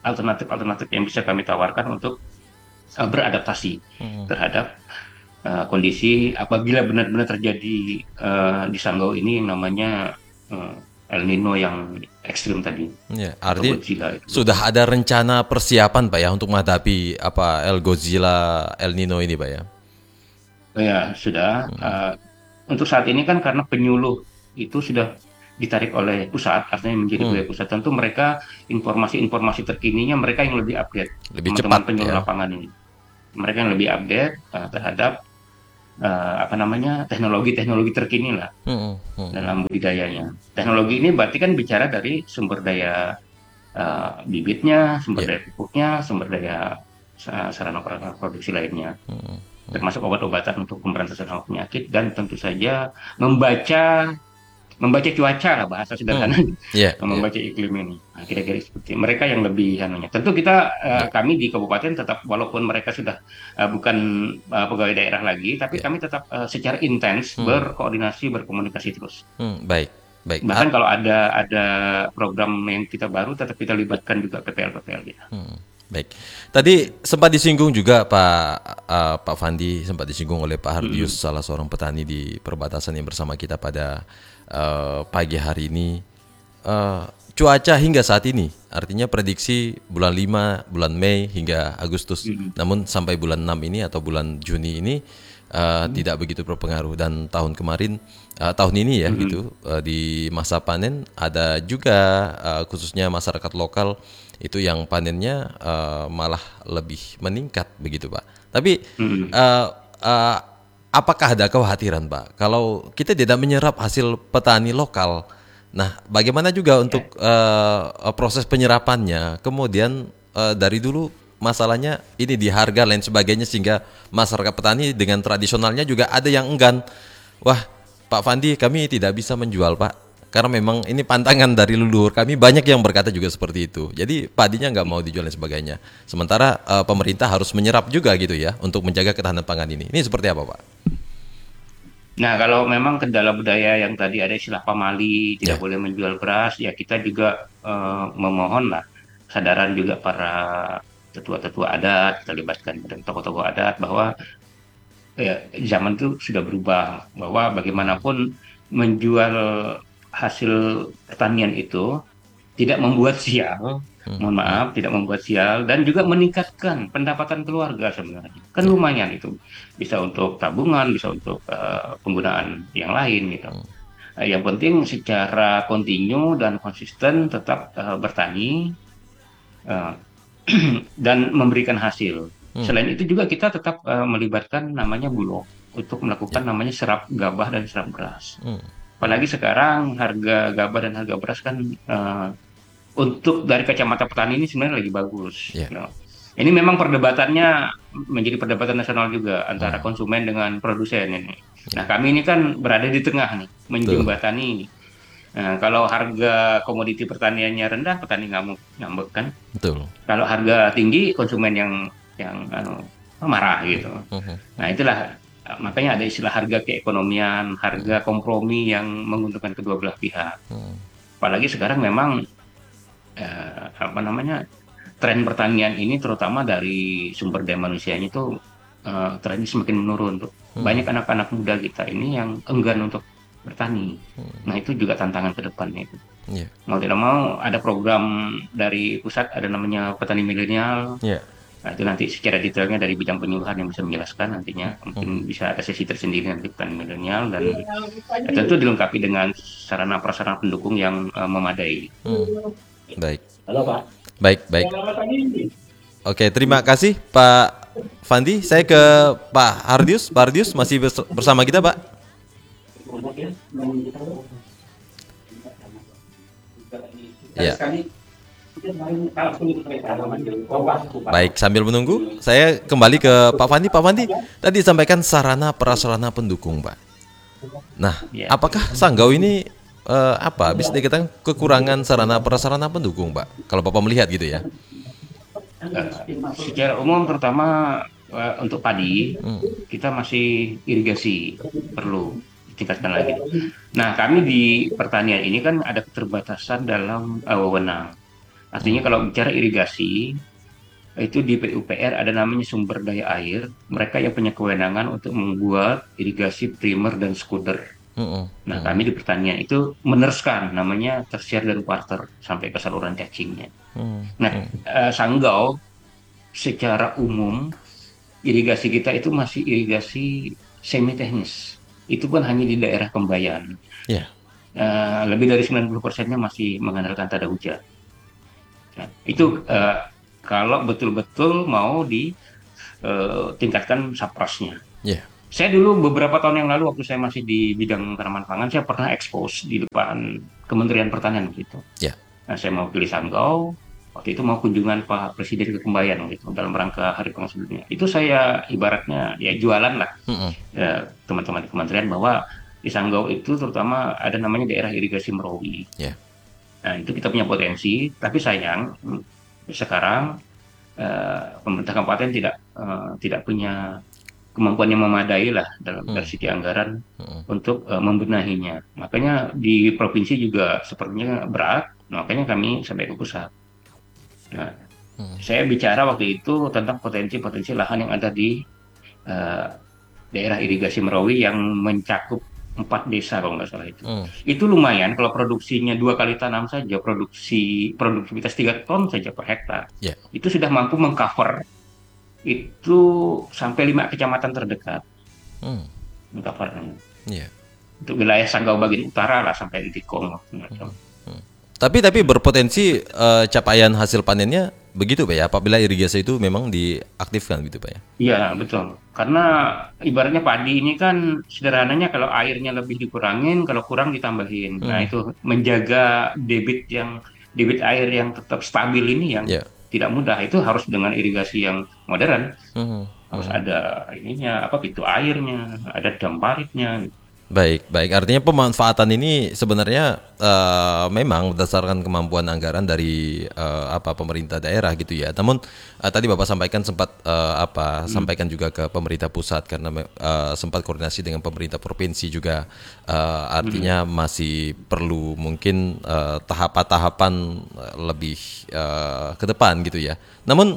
alternatif yang bisa kami tawarkan untuk beradaptasi terhadap kondisi apabila benar-benar terjadi di Sanggau ini yang namanya El Nino yang ekstrim tadi. Ya, artinya sudah ada rencana persiapan Pak ya untuk menghadapi Godzilla El Nino ini Pak ya? Ya, sudah. Untuk saat ini kan karena penyuluh itu sudah ditarik oleh pusat, artinya menjadi budaya pusat. Tentu mereka informasi-informasi terkininya mereka yang lebih update. Lebih teman-teman cepat penyuluh ya. lapangan ini. Mereka yang lebih update terhadap teknologi terkini lah dalam budidayanya. Teknologi ini berarti kan bicara dari sumber daya bibitnya, sumber daya pupuknya, sumber daya sarana produksi lainnya, termasuk obat-obatan untuk pemberantasan hama penyakit dan tentu saja membaca cuaca lah bahasa sederhana, membaca iklim ini. Nah, kira-kira seperti mereka yang lebih anunya. Tentu kita kami di kabupaten tetap walaupun mereka sudah bukan pegawai daerah lagi, tapi kami tetap secara intens berkoordinasi, berkomunikasi terus. Baik. Bahkan kalau ada program yang kita baru, tetap kita libatkan juga PPL ya. Baik. Tadi sempat disinggung juga Pak Fandi, sempat disinggung oleh Pak Hardius, salah seorang petani di perbatasan yang bersama kita pada pagi hari ini. Cuaca hingga saat ini, artinya prediksi bulan 5, bulan Mei hingga Agustus. Namun sampai bulan 6 ini atau bulan Juni ini tidak begitu berpengaruh. Dan tahun ini ya gitu, di masa panen ada juga khususnya masyarakat lokal itu yang panennya malah lebih meningkat begitu Pak. Tapi apakah ada kekhawatiran Pak kalau kita tidak menyerap hasil petani lokal? Nah, bagaimana juga untuk proses penyerapannya? Kemudian dari dulu masalahnya ini di harga lain sebagainya sehingga masyarakat petani dengan tradisionalnya juga ada yang enggan. Wah, Pak Fandi, kami tidak bisa menjual Pak. Karena memang ini pantangan dari leluhur kami, banyak yang berkata juga seperti itu. Jadi padinya nggak mau dijual dan sebagainya. Sementara pemerintah harus menyerap juga gitu ya untuk menjaga ketahanan pangan ini. Ini seperti apa Pak? Nah, kalau memang kendala budaya yang tadi ada istilah pamali, tidak boleh menjual beras, ya kita juga memohon lah kesadaran juga para tetua-tetua adat, kita libatkan dan tokoh-tokoh adat bahwa zaman itu sudah berubah, bahwa bagaimanapun menjual hasil pertanian itu tidak membuat sial, tidak membuat sial dan juga meningkatkan pendapatan keluarga sebenarnya. Kan lumayan itu, bisa untuk tabungan, bisa untuk penggunaan yang lain gitu. Yang penting secara kontinu dan konsisten tetap bertani dan memberikan hasil. Selain itu juga kita tetap melibatkan namanya Bulog untuk melakukan namanya serap gabah dan serap beras. Apalagi sekarang harga gabah dan harga beras kan untuk dari kacamata petani ini sebenarnya lagi bagus. Ini memang perdebatannya menjadi perdebatan nasional juga antara konsumen dengan produsen ini. Nah, kami ini kan berada di tengah nih, menjembatani. Nah, kalau harga komoditi pertaniannya rendah, petani ngambek kan. Betul. Kalau harga tinggi, konsumen yang marah gitu. Nah, itulah makanya ada istilah harga keekonomian, harga kompromi yang menguntungkan kedua belah pihak. Apalagi sekarang memang tren pertanian ini terutama dari sumber daya manusianya itu trennya semakin menurun tuh. Banyak anak-anak muda kita ini yang enggan untuk bertani. Nah, itu juga tantangan ke depannya itu. Mau tidak mau ada program dari pusat, ada namanya petani milenial. Nah, itu nanti secara detailnya dari bidang penyuluhan yang bisa menjelaskan nantinya. Mungkin bisa ada sesi tersendiri nanti petani milenial dan tentu dilengkapi dengan sarana prasarana pendukung yang memadai. Baik. Halo Pak. Baik. Oke, terima kasih Pak Fandi. Saya ke Pak Hardius. Pak Hardius masih bersama kita Pak. Ya. Baik, sambil menunggu, saya kembali ke Pak Fandi. Pak Fandi, tadi disampaikan sarana prasarana pendukung, Pak. Nah, apakah Sanggau ini bisa dikatakan kekurangan sarana prasarana pendukung, Pak? Kalau Bapak melihat gitu ya? Secara umum, terutama untuk padi, kita masih irigasi perlu ditingkatkan lagi. Nah, kami di pertanian ini kan ada keterbatasan dalam wewenang. Artinya kalau bicara irigasi, itu di PUPR ada namanya sumber daya air. Mereka yang punya kewenangan untuk membuat irigasi primer dan sekunder. Nah, kami di pertanian itu meneruskan namanya tersier dan quarter sampai ke saluran cacingnya. Nah, Sanggau secara umum irigasi kita itu masih irigasi semi teknis. Itu pun hanya di daerah Kembayan. Lebih dari 90%-nya masih mengandalkan tada hujan. Nah, itu kalau betul-betul mau ditingkatkan saprasnya. Saya dulu beberapa tahun yang lalu waktu saya masih di bidang tanaman pangan, saya pernah expose di depan Kementerian Pertanian gitu. Nah, saya mau pilih Sanggau, waktu itu mau kunjungan Pak Presiden ke Kembayan gitu dalam rangka Hari Pangan Sedunia. Itu saya ibaratnya ya jualan lah teman-teman di kementerian bahwa di Sanggau itu terutama ada namanya daerah irigasi Merawi. Nah, itu kita punya potensi, tapi sayang sekarang pemerintah kabupaten tidak punya kemampuan yang memadai lah dari segi anggaran untuk membenahinya. Makanya di provinsi juga sepertinya berat, makanya kami sampai ke pusat. Nah, saya bicara waktu itu tentang potensi-potensi lahan yang ada di daerah irigasi Merawi yang mencakup 4 desa kalau nggak salah itu. Itu lumayan kalau produksinya 2 kali tanam saja, produktivitas 3 ton saja per hektar. Itu sudah mampu mengcover itu sampai 5 kecamatan terdekat. Mengcovernya. Untuk wilayah Sanggau bagian utara lah sampai di Tikong. Tapi berpotensi capaian hasil panennya begitu Pak ya, apabila irigasi itu memang diaktifkan gitu Pak ya? Iya betul, karena ibaratnya padi ini kan sederhananya kalau airnya lebih dikurangin, kalau kurang ditambahin. Nah itu menjaga debit air yang tetap stabil ini yang tidak mudah. Itu harus dengan irigasi yang modern, harus ada pintu airnya, ada dam paritnya. Baik. Artinya pemanfaatan ini sebenarnya memang berdasarkan kemampuan anggaran dari pemerintah daerah gitu ya. Namun tadi Bapak sampaikan sampaikan juga ke pemerintah pusat karena sempat koordinasi dengan pemerintah provinsi juga. Artinya masih perlu mungkin tahapan-tahapan lebih ke depan gitu ya. Namun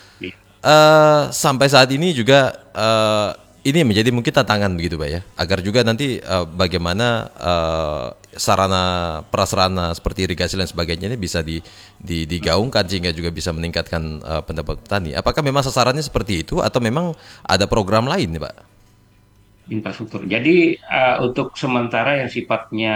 sampai saat ini juga ini menjadi mungkin tantangan begitu Pak ya, agar juga nanti bagaimana sarana prasarana seperti irigasi dan sebagainya ini bisa digaungkan sehingga juga bisa meningkatkan pendapat petani. Apakah memang sasarannya seperti itu atau memang ada program lain nih Pak? Infrastruktur. Jadi untuk sementara yang sifatnya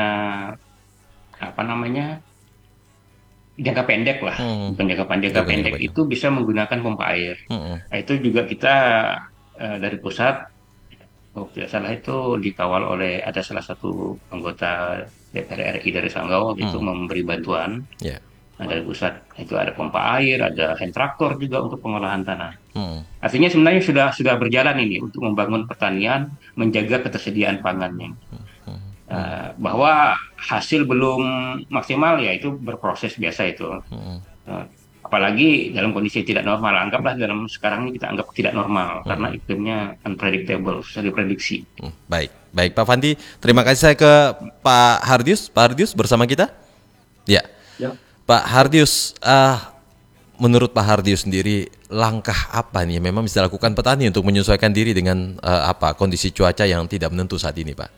jangka pendek lah, bukan jangka pendek itu bisa menggunakan pompa air. Nah, itu juga kita dari pusat tidak salah itu dikawal oleh ada salah satu anggota DPR RI dari Sanggau itu memberi bantuan. Nah, dari pusat itu ada pompa air, ada hand traktor juga untuk pengolahan tanah. Artinya sebenarnya sudah berjalan ini untuk membangun pertanian, menjaga ketersediaan pangannya. Bahwa hasil belum maksimal ya itu berproses biasa itu. Apalagi dalam kondisi tidak normal, anggaplah dalam sekarang ini kita anggap tidak normal karena iklimnya unpredictable, susah diprediksi. Baik Pak Fandi, terima kasih. Saya ke Pak Hardius. Pak Hardius bersama kita? Ya. Pak Hardius, menurut Pak Hardius sendiri langkah apa nih memang bisa dilakukan petani untuk menyesuaikan diri dengan kondisi cuaca yang tidak menentu saat ini Pak?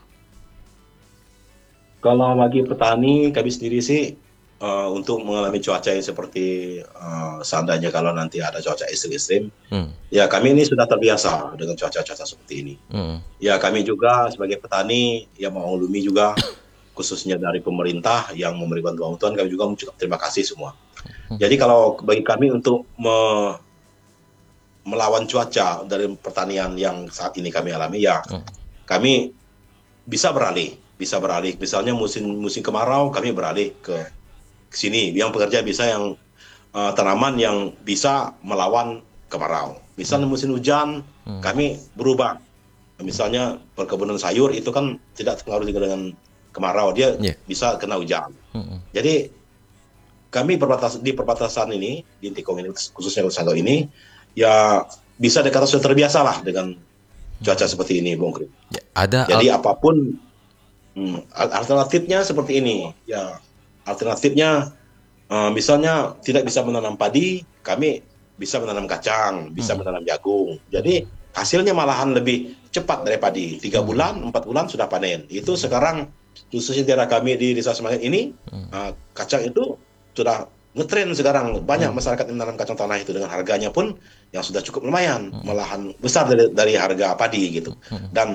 Kalau bagi petani kami sendiri sih untuk mengalami cuaca yang seperti seandainya kalau nanti ada cuaca ekstrim, ya kami ini sudah terbiasa dengan cuaca-cuaca seperti ini. Ya kami juga sebagai petani yang mengaklumi juga khususnya dari pemerintah yang memberi bantuan, kami juga mengucapkan terima kasih semua. Jadi kalau bagi kami untuk melawan cuaca dari pertanian yang saat ini kami alami, ya kami bisa beralih. Misalnya musim kemarau kami beralih ke sini, yang pekerja bisa yang tanaman yang bisa melawan kemarau. Misalnya musim hujan kami berubah. Misalnya perkebunan sayur itu kan tidak terpengaruh juga dengan kemarau, dia bisa kena hujan. Jadi kami di perbatasan ini di Tikong ini khususnya di Sanggau ini ya bisa dikatakan sudah terbiasa lah dengan cuaca seperti ini, Bung Krim. Jadi apapun alternatifnya seperti ini ya. Alternatifnya misalnya tidak bisa menanam padi, kami bisa menanam kacang, bisa menanam jagung. Jadi hasilnya malahan lebih cepat dari padi. 3 bulan, 4 bulan sudah panen. Itu sekarang khususnya daerah kami di Desa Semangat ini, kacang itu sudah ngetren sekarang. Banyak masyarakat yang menanam kacang tanah itu dengan harganya pun yang sudah cukup lumayan, malahan besar dari harga padi gitu. Dan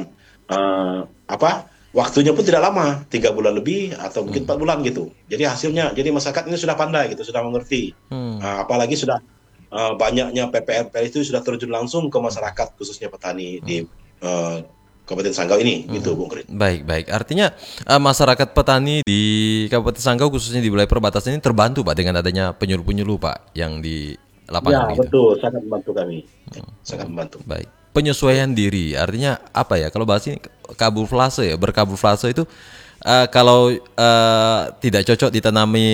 waktunya pun tidak lama, 3 bulan lebih atau mungkin 4 bulan gitu. Jadi hasilnya, jadi masyarakat ini sudah pandai gitu, sudah mengerti. Apalagi sudah banyaknya PPR itu sudah terjun langsung ke masyarakat khususnya petani di Kabupaten Sanggau ini, gitu Bung Kris. Baik. Artinya masyarakat petani di Kabupaten Sanggau khususnya di wilayah perbatasan ini terbantu Pak dengan adanya penyuluh-penyuluh Pak yang di lapangan. Ya betul, sangat membantu kami, sangat membantu. Baik. Penyesuaian diri, artinya apa ya? Kalau bahas ini kamuflase ya, berkamuflase itu kalau tidak cocok ditanami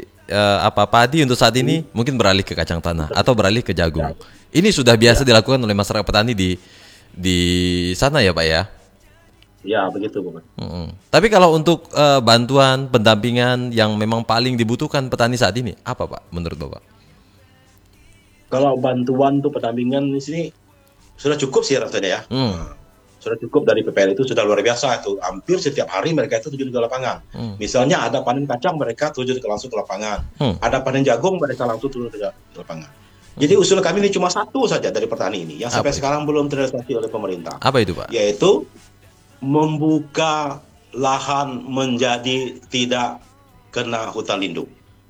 padi untuk saat ini, mungkin beralih ke kacang tanah atau beralih ke jagung. Ini sudah biasa dilakukan oleh masyarakat petani di sana ya Pak ya? Ya begitu Bung. Tapi kalau untuk bantuan pendampingan yang memang paling dibutuhkan petani saat ini, apa Pak menurut Bapak? Kalau bantuan untuk pendampingan di sini sudah cukup sih rasanya ya. Sudah cukup dari PPL itu sudah luar biasa itu. Hampir setiap hari mereka itu terjun ke lapangan. Misalnya ada panen kacang mereka terjun langsung ke lapangan. Ada panen jagung mereka langsung turun ke lapangan. Jadi usul kami ini cuma satu saja dari petani ini yang sampai sekarang belum terrealisasi oleh pemerintah. Apa itu Pak? Yaitu membuka lahan menjadi tidak kena hutan lindung.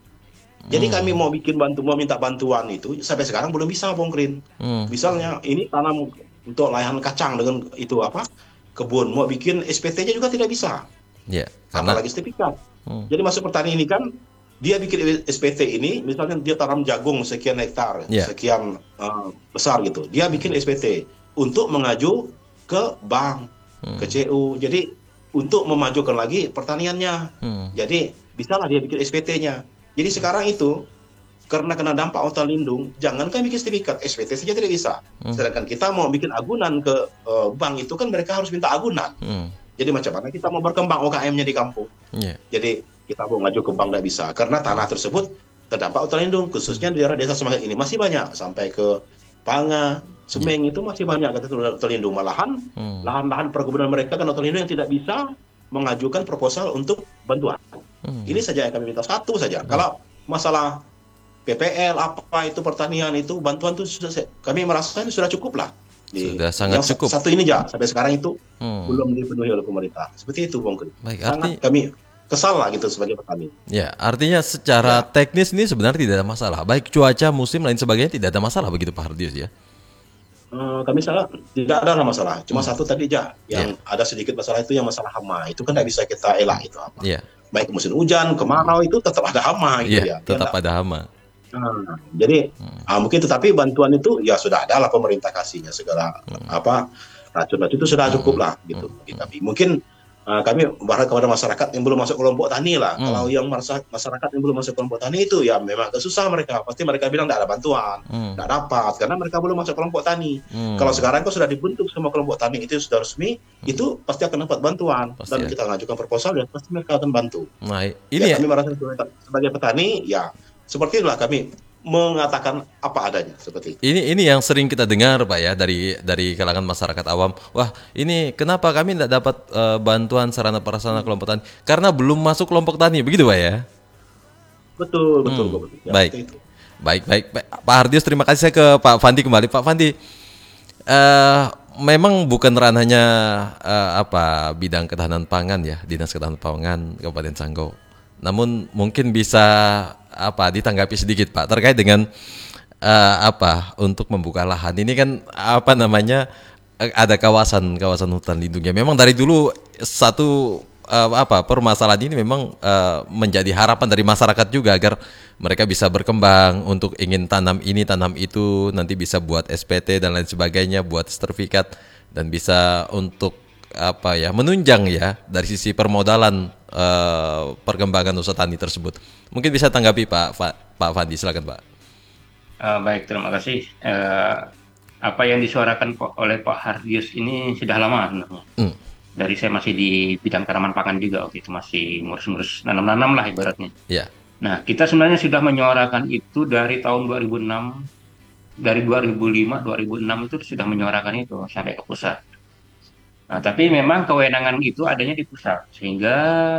Jadi kami mau minta bantuan itu sampai sekarang belum bisa Bung Krin. Misalnya ini tanam untuk lahan kacang dengan itu kebun, mau bikin SPT-nya juga tidak bisa. Apalagi sertifikat. Jadi masuk petani ini kan dia bikin SPT ini, misalnya dia tanam jagung sekian hektar, sekian besar gitu. Dia bikin SPT untuk mengaju ke bank, ke CU. Jadi untuk memajukan lagi pertaniannya. Jadi bisalah dia bikin SPT-nya. Jadi sekarang itu karena kena dampak hutan lindung, jangankan bikin sertifikat, SPT saja tidak bisa. Sedangkan kita mau bikin agunan ke bank itu kan mereka harus minta agunan. Jadi macam mana kita mau berkembang UKM-nya di kampung? Jadi kita mau ngaju ke bank tidak bisa karena tanah tersebut terdampak hutan lindung, khususnya di daerah Desa Semangat ini masih banyak sampai ke Panga, Semeng itu masih banyak hutan lindung. Malahan lahan-lahan perkebunan mereka kan hutan lindung yang tidak bisa mengajukan proposal untuk bantuan. Ini saja yang kami minta, satu saja. Kalau masalah PPL apa itu pertanian itu bantuan itu sudah kami merasa ini sudah cukup lah. Sudah sangat cukup. Satu ini aja sampai sekarang itu belum dipenuhi oleh pemerintah. Seperti itu Bung Kris. Sangat kami kesal lah gitu sebagai petani. Ya, artinya secara teknis ini sebenarnya tidak ada masalah. Baik cuaca, musim lain sebagainya tidak ada masalah begitu Pak Hardius ya. Kami tidak ada masalah. Cuma satu tadi aja yang ada sedikit masalah itu yang masalah hama. Itu kan tidak bisa kita elak itu apa. Baik musim hujan, kemarau itu tetap ada hama gitu ya. Tetap ada hama. Jadi mungkin tetapi bantuan itu ya sudah ada lah pemerintah kasihnya segala racun-racun itu sudah cukup lah gitu. Tapi mungkin kami berharap kepada masyarakat yang belum masuk kelompok tani lah. Kalau yang masyarakat yang belum masuk kelompok tani itu ya memang agak susah mereka. Pasti mereka bilang tidak ada bantuan, tidak dapat karena mereka belum masuk kelompok tani. Kalau sekarang kok sudah dibentuk semua kelompok tani itu sudah resmi, itu pasti akan dapat bantuan. Dan kita mengajukan proposal dan pasti mereka akan bantu. Nah, ini kami merasa sebagai petani ya seperti itulah kami mengatakan apa adanya seperti itu. Ini yang sering kita dengar Pak ya dari kalangan masyarakat awam. Wah, ini kenapa kami tidak dapat bantuan sarana prasarana kelompok tani? Karena belum masuk kelompok tani, begitu Pak ya? Betul. Ya, Baik. Pak Hardius, terima kasih. Saya ke Pak Fandi kembali. Pak Fandi, memang bukan ranahnya bidang ketahanan pangan ya, Dinas Ketahanan Pangan Kabupaten Sanggau. Namun mungkin bisa ditanggapi sedikit Pak terkait dengan untuk membuka lahan ini kan ada kawasan hutan lindung ya. Memang dari dulu satu permasalahan ini memang menjadi harapan dari masyarakat juga agar mereka bisa berkembang untuk ingin tanam ini tanam itu, nanti bisa buat SPT dan lain sebagainya, buat sertifikat dan bisa untuk menunjang ya dari sisi permodalan perkembangan usaha tani tersebut. Mungkin bisa tanggapi Pak Fandi, silakan Pak. Baik, terima kasih. Apa yang disuarakan oleh Pak Hardius ini sudah lama sebenarnya. Dari saya masih di bidang tanaman pangan juga waktu itu, masih ngurus-ngurus nanam-nanam lah ibaratnya. Nah, kita sebenarnya sudah menyuarakan itu dari tahun 2006, dari 2005, 2006 itu sudah menyuarakan itu sampai ke pusat. Nah, tapi memang kewenangan itu adanya di pusat, sehingga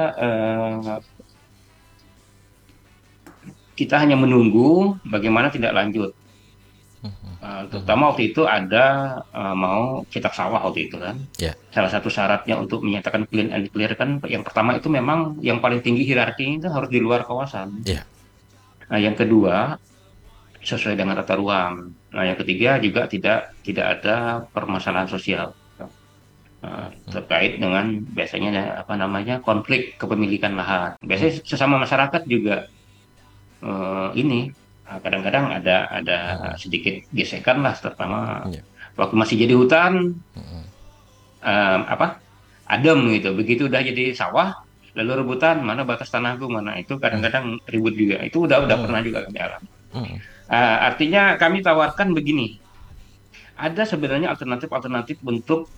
kita hanya menunggu bagaimana tindak lanjut. Terutama waktu itu ada mau cetak sawah waktu itu kan. Ya. Salah satu syaratnya untuk menyatakan clean and clear kan yang pertama itu memang yang paling tinggi hierarki itu harus di luar kawasan. Ya. Nah, yang kedua sesuai dengan tata ruang. Nah, yang ketiga juga tidak ada permasalahan sosial terkait dengan biasanya konflik kepemilikan lahan. Biasanya sesama masyarakat juga kadang-kadang ada sedikit gesekan lah, terutama waktu masih jadi hutan, adem gitu. Begitu udah jadi sawah, lalu rebutan mana batas tanahku mana, itu kadang-kadang ribut juga. Itu udah pernah juga kami alami. Artinya kami tawarkan begini, ada sebenarnya alternatif untuk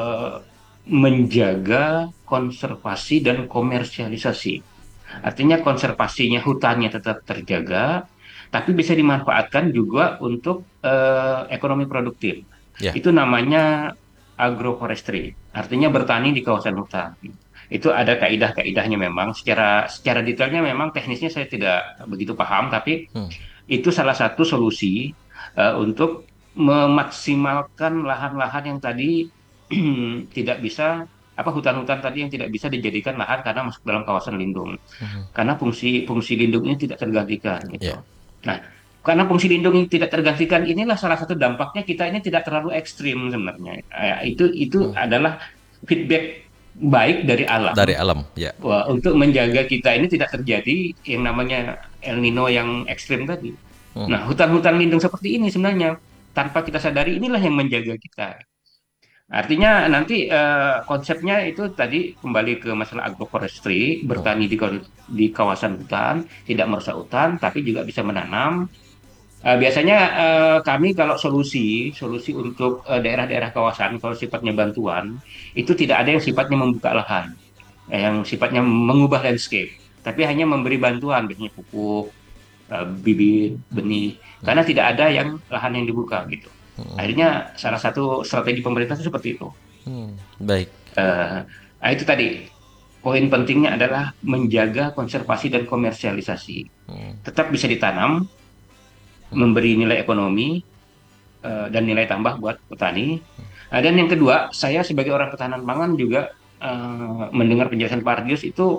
menjaga konservasi dan komersialisasi. Artinya konservasinya hutannya tetap terjaga, tapi bisa dimanfaatkan juga untuk ekonomi produktif. Ya. Itu namanya agroforestry, artinya bertani di kawasan hutan. Itu ada kaidah-kaidahnya memang. Secara detailnya memang teknisnya saya tidak begitu paham, tapi itu salah satu solusi untuk memaksimalkan lahan-lahan yang tadi tidak bisa, hutan-hutan tadi yang tidak bisa dijadikan lahan karena masuk dalam kawasan lindung. Karena fungsi lindung ini tidak tergantikan gitu. Yeah. Nah, karena fungsi lindung ini tidak tergantikan, inilah salah satu dampaknya kita ini tidak terlalu ekstrim sebenarnya. Itu adalah feedback baik dari alam. Dari alam, ya. Wah, untuk menjaga kita ini tidak terjadi yang namanya El Nino yang ekstrim tadi. Nah, hutan-hutan lindung seperti ini sebenarnya tanpa kita sadari inilah yang menjaga kita. Artinya nanti konsepnya itu tadi kembali ke masalah agroforestry, bertani di kawasan hutan, tidak merusak hutan, tapi juga bisa menanam. Biasanya kami kalau solusi untuk daerah-daerah kawasan, kalau sifatnya bantuan, itu tidak ada yang sifatnya membuka lahan, yang sifatnya mengubah landscape, tapi hanya memberi bantuan, biasanya pupuk, bibit, benih, karena tidak ada yang lahan yang dibuka gitu. Akhirnya salah satu strategi pemerintah itu seperti itu. Baik. Itu tadi poin pentingnya adalah menjaga konservasi dan komersialisasi. Tetap bisa ditanam, memberi nilai ekonomi dan nilai tambah buat petani. Dan yang kedua, saya sebagai orang ketahanan pangan juga mendengar penjelasan Pak Ardius itu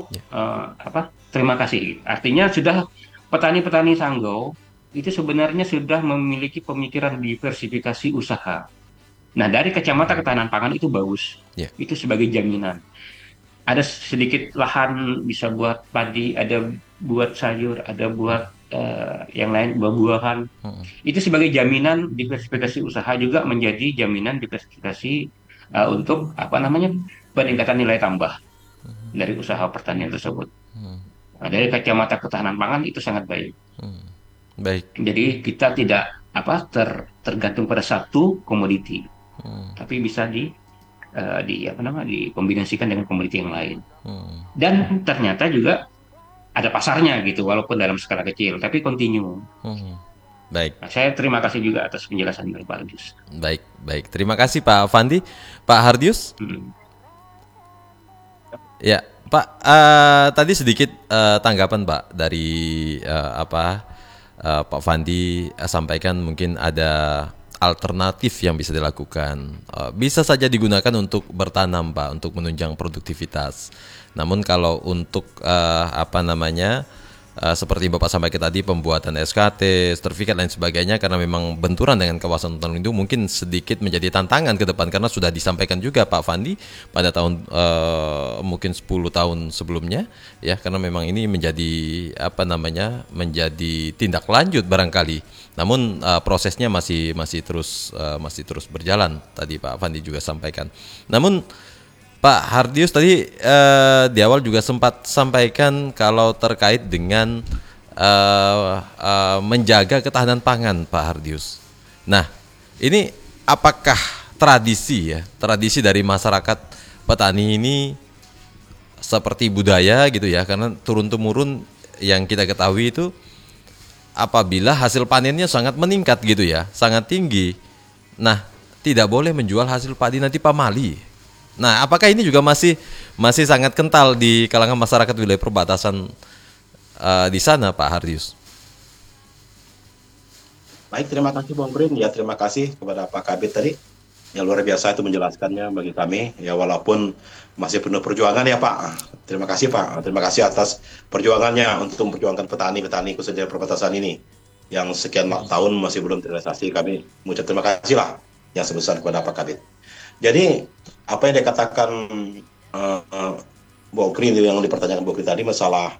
terima kasih. Artinya sudah petani-petani Sanggau itu sebenarnya sudah memiliki pemikiran diversifikasi usaha. Nah, dari kacamata ketahanan pangan itu bagus. Yeah. Itu sebagai jaminan. Ada sedikit lahan bisa buat padi, ada buat sayur, ada buat yang lain, buah-buahan. Itu sebagai jaminan diversifikasi usaha, juga menjadi jaminan diversifikasi untuk peningkatan nilai tambah dari usaha pertanian tersebut. Nah, dari kacamata ketahanan pangan itu sangat baik. Baik. Jadi kita tidak tergantung pada satu komoditi, tapi bisa dikombinasikan dengan komoditi yang lain. Dan ternyata juga ada pasarnya gitu, walaupun dalam skala kecil, tapi continue. Baik. Nah, saya terima kasih juga atas penjelasan dari Pak Hardius. Baik. Terima kasih Pak Fandi. Pak Hardius. Ya, Pak. Tadi sedikit tanggapan Pak dari Pak Fandi sampaikan mungkin ada alternatif yang bisa dilakukan. Bisa saja digunakan untuk bertanam Pak, untuk menunjang produktivitas. Namun kalau untuk seperti Bapak sampaikan tadi, pembuatan SKT, sertifikat dan sebagainya, karena memang benturan dengan kawasan hutan lindung mungkin sedikit menjadi tantangan ke depan, karena sudah disampaikan juga Pak Fandi pada tahun mungkin 10 tahun sebelumnya ya, karena memang ini menjadi menjadi tindak lanjut barangkali. Namun prosesnya masih terus berjalan, tadi Pak Fandi juga sampaikan. Namun Pak Hardius tadi di awal juga sempat sampaikan kalau terkait dengan menjaga ketahanan pangan, Pak Hardius. Nah, ini apakah tradisi dari masyarakat petani ini seperti budaya gitu ya, karena turun-temurun yang kita ketahui itu apabila hasil panennya sangat meningkat gitu ya, sangat tinggi. Nah, tidak boleh menjual hasil padi nanti pamali. Nah, apakah ini juga masih sangat kental di kalangan masyarakat wilayah perbatasan di sana, Pak Hardius? Baik, terima kasih Bang Brin. Ya, terima kasih kepada Pak Kabit tadi. Yang luar biasa itu menjelaskannya bagi kami. Ya, walaupun masih penuh perjuangan ya Pak. Terima kasih Pak. Terima kasih atas perjuangannya untuk memperjuangkan petani-petani khususnya perbatasan ini. Yang sekian tahun masih belum terrealisasi. Kami mengucap terima kasih lah yang sebesar kepada Pak Kabit. Jadi, apa yang dikatakan Bokri yang dipertanyakan Bokri tadi masalah